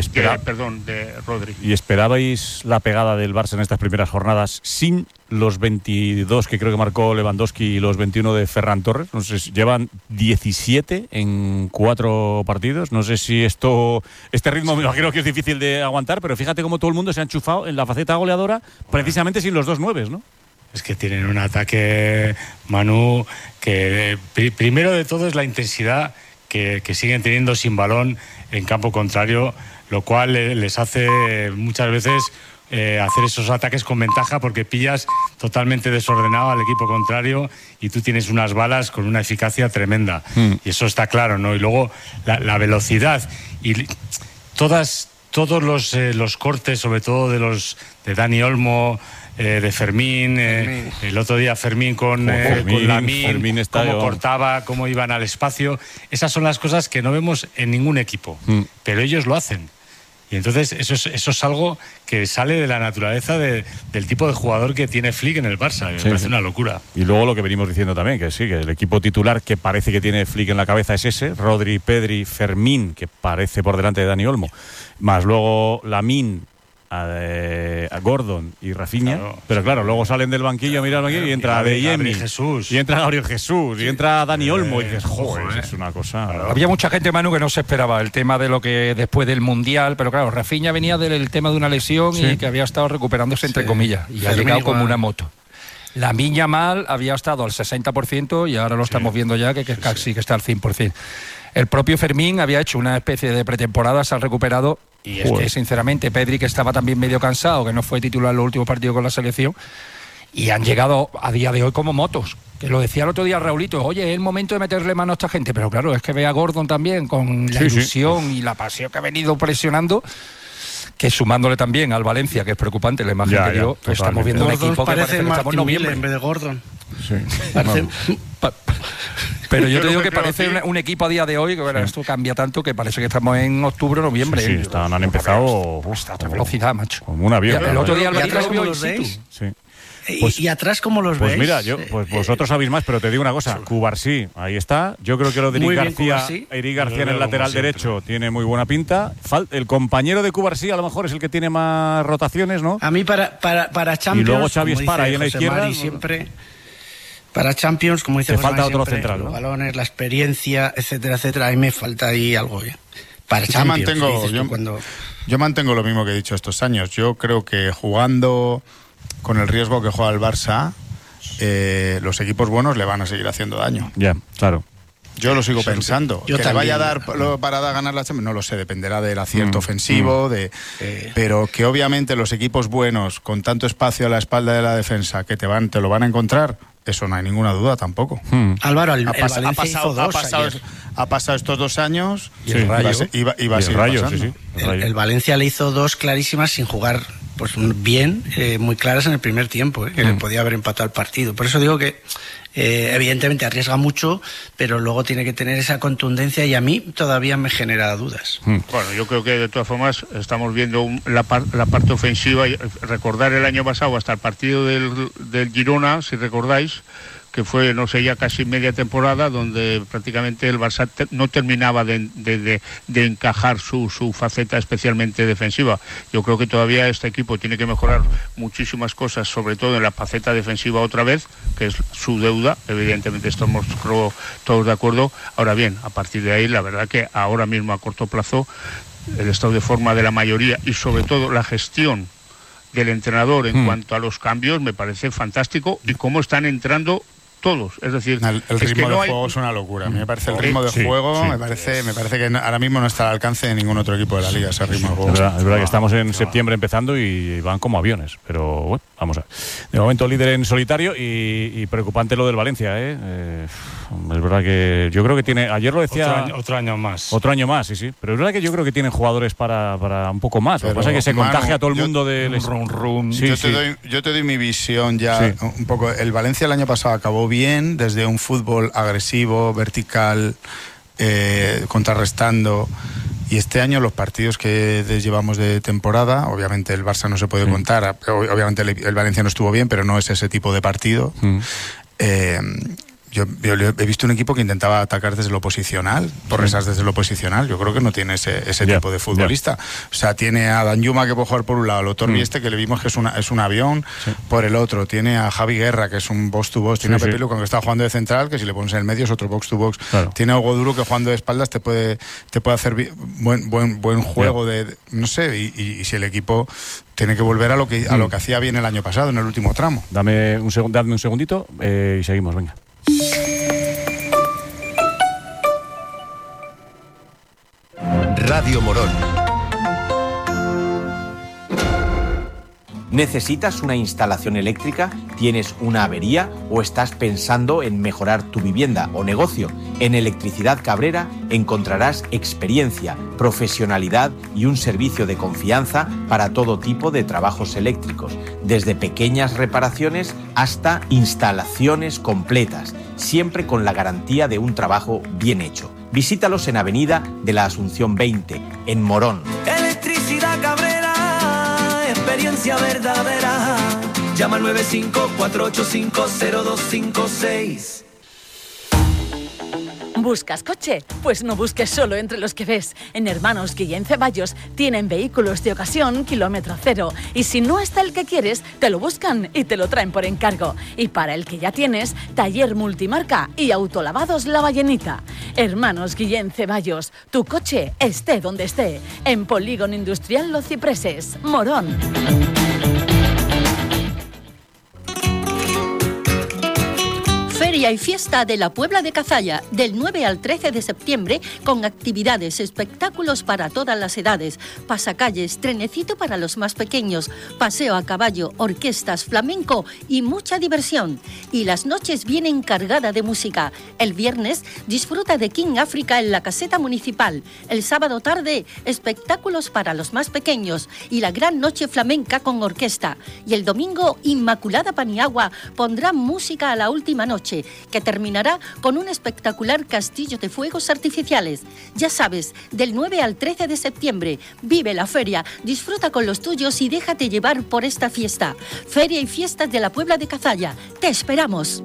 de Rodri. ¿Y esperabais la pegada del Barça en estas primeras jornadas sin los 22 que creo que marcó Lewandowski y los 21 de Ferran Torres? No sé si llevan 17 en 4 partidos. No sé si este ritmo me imagino que es difícil de aguantar, pero fíjate cómo todo el mundo se ha enchufado en la faceta goleadora precisamente sin los 2 9, ¿no? Es que tienen un ataque, Manu, que primero de todo es la intensidad que siguen teniendo sin balón en campo contrario, lo cual les hace muchas veces hacer esos ataques con ventaja, porque pillas totalmente desordenado al equipo contrario y tú tienes unas balas con una eficacia tremenda. Y eso está claro, ¿no? Y luego la velocidad y todos los cortes, sobre todo de Dani Olmo, de Fermín, el otro día Fermín con Lamine, cómo cortaba, cómo iban al espacio. Esas son las cosas que no vemos en ningún equipo, pero ellos lo hacen. Y entonces eso es algo que sale de la naturaleza del tipo de jugador que tiene Flick en el Barça. Me parece una locura. Y luego lo que venimos diciendo también, que sí, que el equipo titular que parece que tiene Flick en la cabeza es ese: Rodri, Pedri, Fermín, que parece por delante de Dani Olmo, más luego Lamine, a Gordon y Rafinha, pero claro, luego salen del banquillo, mira el banquillo y entra Adeyemi, y entra Gabriel Jesús, y entra Dani Olmo, y dices, joder, es una cosa. Había mucha gente, Manu, que no se esperaba el tema de lo que después del Mundial, pero claro, Rafinha venía del tema de una lesión y que había estado recuperándose entre comillas, y ha llegado como una moto. Lamine Yamal había estado al 60% y ahora lo estamos viendo ya que casi que está al 100%. El propio Fermín había hecho una especie de pretemporada, se ha recuperado. Y es que, sinceramente, Pedri, que estaba también medio cansado, que no fue titular en los últimos partidos con la selección, y han llegado a día de hoy como motos. Que lo decía el otro día Raulito, oye, es el momento de meterle mano a esta gente. Pero claro, es que ve a Gordon también con la ilusión y la pasión que ha venido presionando, que sumándole también al Valencia, que es preocupante la imagen que dio, pues estamos viendo un equipo que parece que estamos en noviembre. En vez de Gordon. Pero yo te digo que parece un equipo a día de hoy, que bueno, esto cambia tanto que parece que estamos en octubre o noviembre. Sí, han empezado a otra velocidad, macho. Como un avión. El otro día ¿cómo los veis? ¿Y atrás cómo los veis? Pues mira, pues vosotros sabéis más, pero te digo una cosa, Cubarsí, ahí está. Yo creo que lo de Eric García en el lateral derecho tiene muy buena pinta. El compañero de Cubarsí a lo mejor es el que tiene más rotaciones, ¿no? A mí para Champions, y luego Xavi Espara ahí en la izquierda. Siempre para Champions, como dice, falta otro siempre, central, ¿no? Los balones, la experiencia, etcétera, etcétera. A mí me falta ahí algo. Para Champions. Yo mantengo lo mismo que he dicho estos años. Yo creo que jugando con el riesgo que juega el Barça, los equipos buenos le van a seguir haciendo daño. Ya, claro. Yo lo sigo pensando. Que le vaya a dar para ganar la Champions, no lo sé, dependerá del acierto ofensivo, pero que obviamente los equipos buenos, con tanto espacio a la espalda de la defensa, que te lo van a encontrar, eso no hay ninguna duda tampoco. Álvaro, ha pasado estos 2 años y el Rayo iba a seguir pasando. El Valencia le hizo 2 clarísimas sin jugar pues bien, muy claras en el primer tiempo, que le podía haber empatado el partido. Por eso digo que evidentemente arriesga mucho, pero luego tiene que tener esa contundencia, y a mí todavía me genera dudas. Bueno, yo creo que de todas formas estamos viendo la parte ofensiva. Y recordar el año pasado hasta el partido del Girona, si recordáis, que fue, no sé, ya casi media temporada, donde prácticamente el Barça no terminaba de encajar su faceta especialmente defensiva. Yo creo que todavía este equipo tiene que mejorar muchísimas cosas, sobre todo en la faceta defensiva otra vez, que es su deuda. Evidentemente estamos, creo, todos de acuerdo. Ahora bien, a partir de ahí, la verdad que ahora mismo a corto plazo, el estado de forma de la mayoría y sobre todo la gestión del entrenador en cuanto a los cambios me parece fantástico, y cómo están entrando todos, es decir, el ritmo de juego es una locura. A mí me parece el ritmo de juego, me parece que ahora mismo no está al alcance de ningún otro equipo de la liga ese ritmo de juego. Es verdad que estamos en septiembre empezando y van como aviones, pero bueno, vamos a ver. De momento líder en solitario y preocupante lo del Valencia, es verdad que yo creo que tiene, ayer lo decía, otro año más, sí, pero es verdad que yo creo que tienen jugadores para un poco más. Lo que pasa es que se contagia a todo el mundo del rum. Yo te doy mi visión ya un poco. El Valencia el año pasado acabó bien, desde un fútbol agresivo, vertical, contrarrestando, Y este año los partidos que llevamos de temporada, obviamente el Barça no se puede contar, obviamente el Valencia no estuvo bien, pero no es ese tipo de partido. Yo he visto un equipo que intentaba atacar desde lo posicional, Torresas desde lo posicional. Yo creo que no tiene ese tipo de futbolista. O sea, tiene a Danjuma que puede jugar por un lado, el Torbi que le vimos que es un avión, por el otro. Tiene a Javi Guerra, que es un box to box. Tiene a Pepe Lu, que está jugando de central, que si le pones en el medio es otro box to box. Claro. Tiene a Hugo Duro, que jugando de espaldas te puede hacer buen juego de no sé, y si el equipo tiene que volver a lo que hacía bien el año pasado, en el último tramo. Dadme un segundito y seguimos, venga. Radio Morón. ¿Necesitas una instalación eléctrica? ¿Tienes una avería? ¿O estás pensando en mejorar tu vivienda o negocio? En Electricidad Cabrera encontrarás experiencia, profesionalidad y un servicio de confianza para todo tipo de trabajos eléctricos, desde pequeñas reparaciones hasta instalaciones completas, siempre con la garantía de un trabajo bien hecho. Visítalos en Avenida de la Asunción 20, en Morón. Electricidad Cabrera, experiencia verdadera. Llama al 954850256. ¿Buscas coche? Pues no busques solo entre los que ves. En Hermanos Guillén Ceballos tienen vehículos de ocasión kilómetro cero. Y si no está el que quieres, te lo buscan y te lo traen por encargo. Y para el que ya tienes, taller multimarca y autolavados La Ballenita. Hermanos Guillén Ceballos, tu coche esté donde esté. En Polígono Industrial Los Cipreses, Morón. Feria y fiesta de la Puebla de Cazalla, del 9 al 13 de septiembre, con actividades, espectáculos para todas las edades, pasacalles, trenecito para los más pequeños, paseo a caballo, orquestas, flamenco y mucha diversión. Y las noches vienen cargadas de música. El viernes disfruta de King África en la caseta municipal. El sábado tarde, espectáculos para los más pequeños y la gran noche flamenca con orquesta. Y el domingo, Inmaculada Paniagua pondrá música a la última noche, que terminará con un espectacular castillo de fuegos artificiales. Ya sabes, del 9 al 13 de septiembre, vive la feria, disfruta con los tuyos y déjate llevar por esta fiesta. Feria y fiestas de la Puebla de Cazalla. ¡Te esperamos!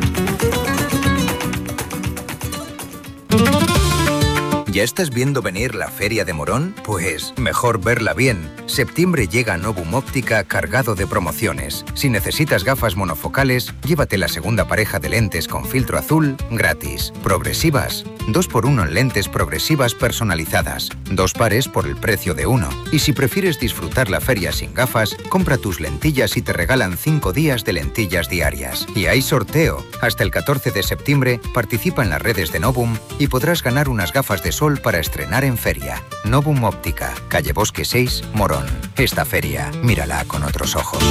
¿Ya estás viendo venir la Feria de Morón? Pues mejor verla bien. Septiembre llega a Novum Óptica cargado de promociones. Si necesitas gafas monofocales, llévate la segunda pareja de lentes con filtro azul gratis. Progresivas, 2x1 en lentes progresivas personalizadas. 2 pares por el precio de 1. Y si prefieres disfrutar la feria sin gafas, compra tus lentillas y te regalan 5 días de lentillas diarias. Y hay sorteo. Hasta el 14 de septiembre participa en las redes de Novum y podrás ganar unas gafas de sol para estrenar en feria. Novum Óptica, calle Bosque 6, Morón. Esta feria, mírala con otros ojos.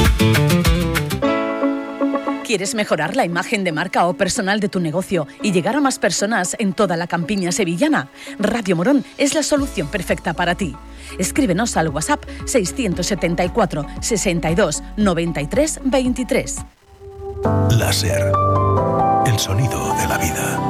¿Quieres mejorar la imagen de marca o personal de tu negocio y llegar a más personas en toda la campiña sevillana? Radio Morón es la solución perfecta para ti. Escríbenos al WhatsApp 674 62 93 23. Láser, el sonido de la vida.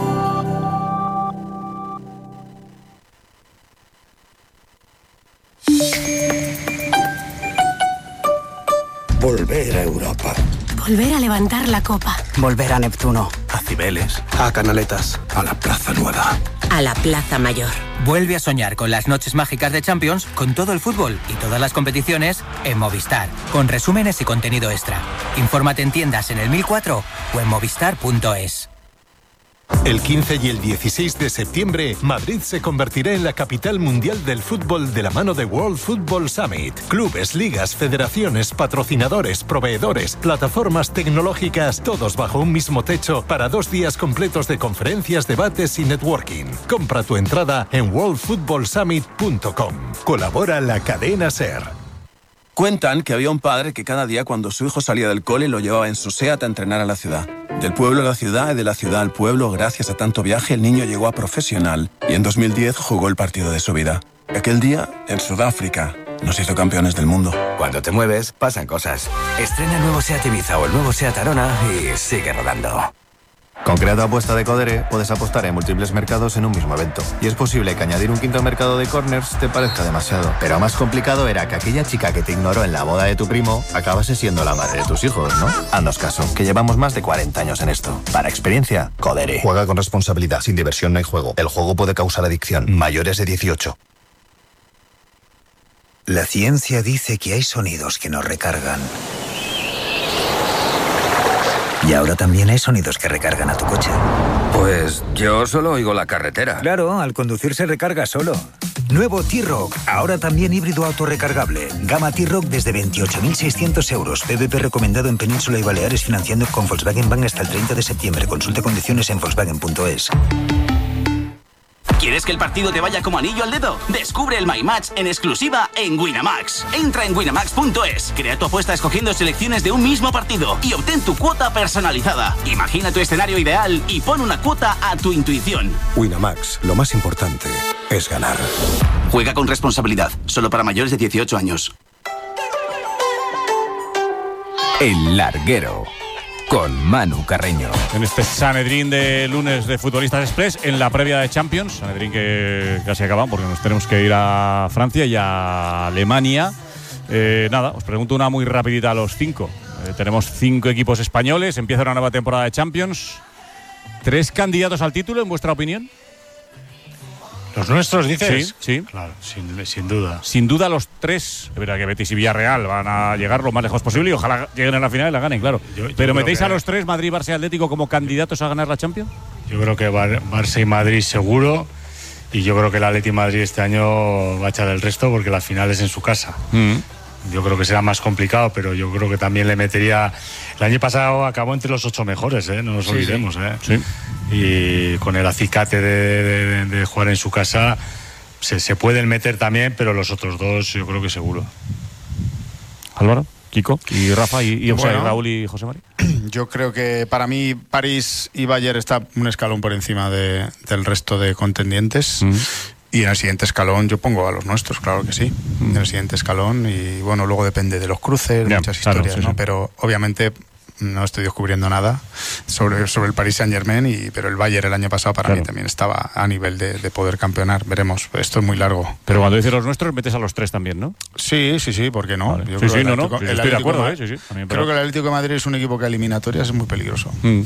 Volver a Europa. Volver a levantar la copa. Volver a Neptuno. A Cibeles. A Canaletas. A la Plaza Nueva. A la Plaza Mayor. Vuelve a soñar con las noches mágicas de Champions, con todo el fútbol y todas las competiciones en Movistar, con resúmenes y contenido extra. Infórmate en tiendas en el 1004 o en movistar.es. El 15 y el 16 de septiembre, Madrid se convertirá en la capital mundial del fútbol de la mano de World Football Summit. Clubes, ligas, federaciones, patrocinadores, proveedores, plataformas tecnológicas, todos bajo un mismo techo para 2 días completos de conferencias, debates y networking. Compra tu entrada en worldfootballsummit.com. Colabora la cadena SER. Cuentan que había un padre que cada día cuando su hijo salía del cole lo llevaba en su SEAT a entrenar a la ciudad. Del pueblo a la ciudad y de la ciudad al pueblo, gracias a tanto viaje, el niño llegó a profesional y en 2010 jugó el partido de su vida. Aquel día, en Sudáfrica, nos hizo campeones del mundo. Cuando te mueves, pasan cosas. Estrena el nuevo SEAT Ibiza o el nuevo SEAT Arona y sigue rodando. Con Crea tu apuesta de Codere puedes apostar en múltiples mercados en un mismo evento. Y es posible que añadir un quinto mercado de corners te parezca demasiado. Pero más complicado era que aquella chica que te ignoró en la boda de tu primo acabase siendo la madre de tus hijos, ¿no? Haznos caso, que llevamos más de 40 años en esto. Para experiencia, Codere. Juega con responsabilidad. Sin diversión no hay juego. El juego puede causar adicción. Mayores de 18. La ciencia dice que hay sonidos que nos recargan. Y ahora también hay sonidos que recargan a tu coche. Pues yo solo oigo la carretera. Claro, al conducir se recarga solo. Nuevo T-Roc, ahora también híbrido autorrecargable. Gama T-Roc desde 28.600 euros. PVP recomendado en Península y Baleares, financiando con Volkswagen Bank hasta el 30 de septiembre. Consulte condiciones en Volkswagen.es. ¿Quieres que el partido te vaya como anillo al dedo? Descubre el My Match en exclusiva en Winamax. Entra en winamax.es, crea tu apuesta escogiendo selecciones de un mismo partido y obtén tu cuota personalizada. Imagina tu escenario ideal y pon una cuota a tu intuición. Winamax, lo más importante es ganar. Juega con responsabilidad, solo para mayores de 18 años. El Larguero, con Manu Carreño. En este Sanedrín de lunes de Futbolistas Express, en la previa de Champions, Sanedrín que casi acabamos porque nos tenemos que ir a Francia y a Alemania. Nada, os pregunto una muy rapidita a los 5. Tenemos 5 equipos españoles, empieza una nueva temporada de Champions. 3 candidatos al título, en vuestra opinión. ¿Los nuestros, dices? Sí. Claro, sin duda. Sin duda los 3. Es verdad que Betis y Villarreal van a llegar lo más lejos posible y ojalá lleguen a la final y la ganen, claro. Pero ¿metéis a los 3, Madrid, Barça y Atlético, como candidatos a ganar la Champions? Yo creo que Barça y Madrid seguro. Y yo creo que el Atleti Madrid este año va a echar el resto porque la final es en su casa. Yo creo que será más complicado, pero yo creo que también le metería... El año pasado acabó entre los 8 mejores, no nos olvidemos. Sí. Y con el acicate de jugar en su casa se pueden meter también, pero los otros 2 yo creo que seguro. Álvaro, Kiko y Rafa y Raúl y José María. Yo creo que para mí París y Bayern está un escalón por encima del resto de contendientes. Y en el siguiente escalón yo pongo a los nuestros, claro que sí. En el siguiente escalón, y bueno, luego depende de los cruces, de muchas historias, sí, ¿no? Pero obviamente no estoy descubriendo nada sobre el Paris Saint-Germain, pero el Bayern el año pasado para mí también estaba a nivel de poder campeonar. Veremos, esto es muy largo. Pero cuando dices los nuestros, metes a los 3 también, ¿no? Sí, ¿por qué no? Vale. Yo Sí, creo no, estoy de acuerdo. Creo que el Atlético de Madrid es un equipo que a eliminatorias es muy peligroso. ¿Y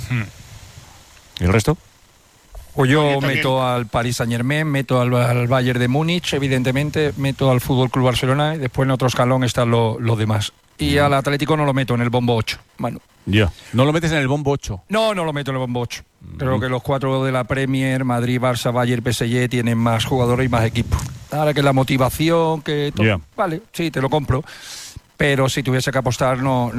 el resto? Pues yo meto al Paris Saint-Germain, meto al Bayern de Múnich, evidentemente, meto al Fútbol Club Barcelona y después en otro escalón están los demás. Y al Atlético no lo meto en el bombo 8, Manu. Ya. ¿No lo metes en el bombo 8? No lo meto en el bombo 8. Creo que los 4 de la Premier, Madrid, Barça, Bayern, PSG, tienen más jugadores y más equipos. Ahora que la motivación, que todo, vale, sí, te lo compro. Pero si tuviese que apostar,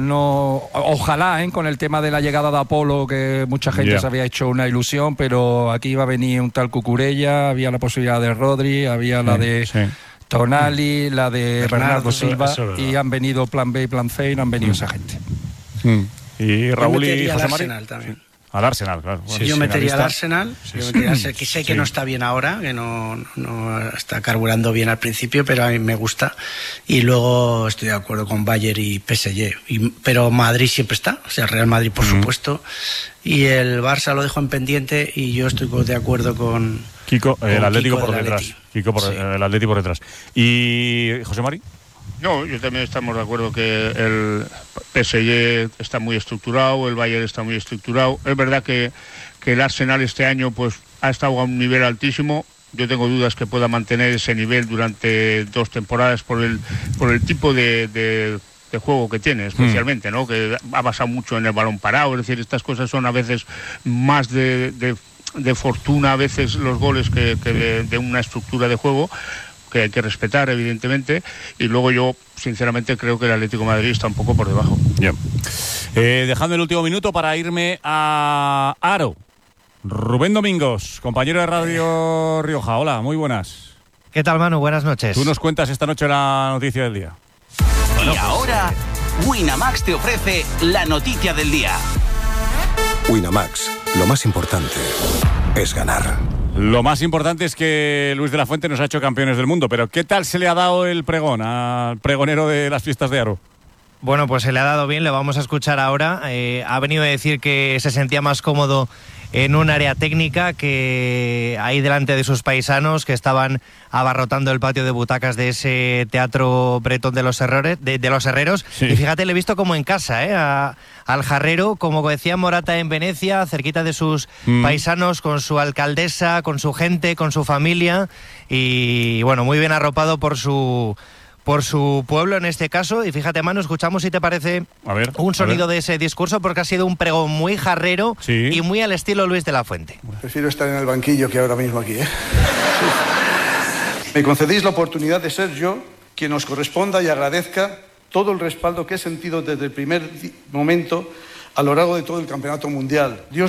ojalá, con el tema de la llegada de Apolo, que mucha gente se había hecho una ilusión, pero aquí iba a venir un tal Cucurella, había la posibilidad de Rodri, había la de Tonali, la de Bernardo Silva, y han venido plan B y plan C y no han venido esa gente. Y Raúl y José María también. Al Arsenal, claro. Bueno, yo metería al Arsenal, que sé que no está bien ahora, que no está carburando bien al principio, pero a mí me gusta. Y luego estoy de acuerdo con Bayern y PSG. Pero Madrid siempre está, o sea, Real Madrid por supuesto. Y el Barça lo dejo en pendiente y yo estoy de acuerdo con Kiko, el Atlético Kiko por detrás. El Atlético por detrás. ¿Y José María? No, yo también estamos de acuerdo que el PSG está muy estructurado, el Bayern está muy estructurado. Es verdad que el Arsenal este año pues ha estado a un nivel altísimo. Yo tengo dudas que pueda mantener ese nivel durante 2 temporadas por el tipo de juego que tiene, especialmente, ¿no? Que ha basado mucho en el balón parado. Es decir, estas cosas son a veces más de fortuna, a veces los goles que de una estructura de juego, que hay que respetar, evidentemente, y luego yo, sinceramente, creo que el Atlético de Madrid está un poco por debajo. Dejando el último minuto para irme a Aro. Rubén Domingos, compañero de Radio Rioja. Hola, muy buenas. ¿Qué tal, Manu? Buenas noches. Tú nos cuentas esta noche la noticia del día. Y ahora, Winamax te ofrece la noticia del día. Winamax, lo más importante es ganar. Lo más importante es que Luis de la Fuente nos ha hecho campeones del mundo, pero ¿qué tal se le ha dado el pregón al pregonero de las fiestas de Aro? Bueno, pues se le ha dado bien, le vamos a escuchar ahora. Ha venido a decir que se sentía más cómodo en un área técnica que ahí delante de sus paisanos que estaban abarrotando el patio de butacas de ese Teatro Bretón de los Herreros. Sí. Y fíjate, le he visto como en casa, al jarrero, como decía Morata en Venecia, cerquita de sus paisanos, con su alcaldesa, con su gente, con su familia, y bueno, muy bien arropado por su pueblo en este caso. Y fíjate, Manu, escuchamos si te parece un sonido de ese discurso, porque ha sido un pregón muy jarrero y muy al estilo Luis de la Fuente. Prefiero estar en el banquillo que ahora mismo aquí, ¿eh? Me concedéis la oportunidad de ser yo quien os corresponda y agradezca todo el respaldo que he sentido desde el primer momento a lo largo de todo el Campeonato Mundial. Dios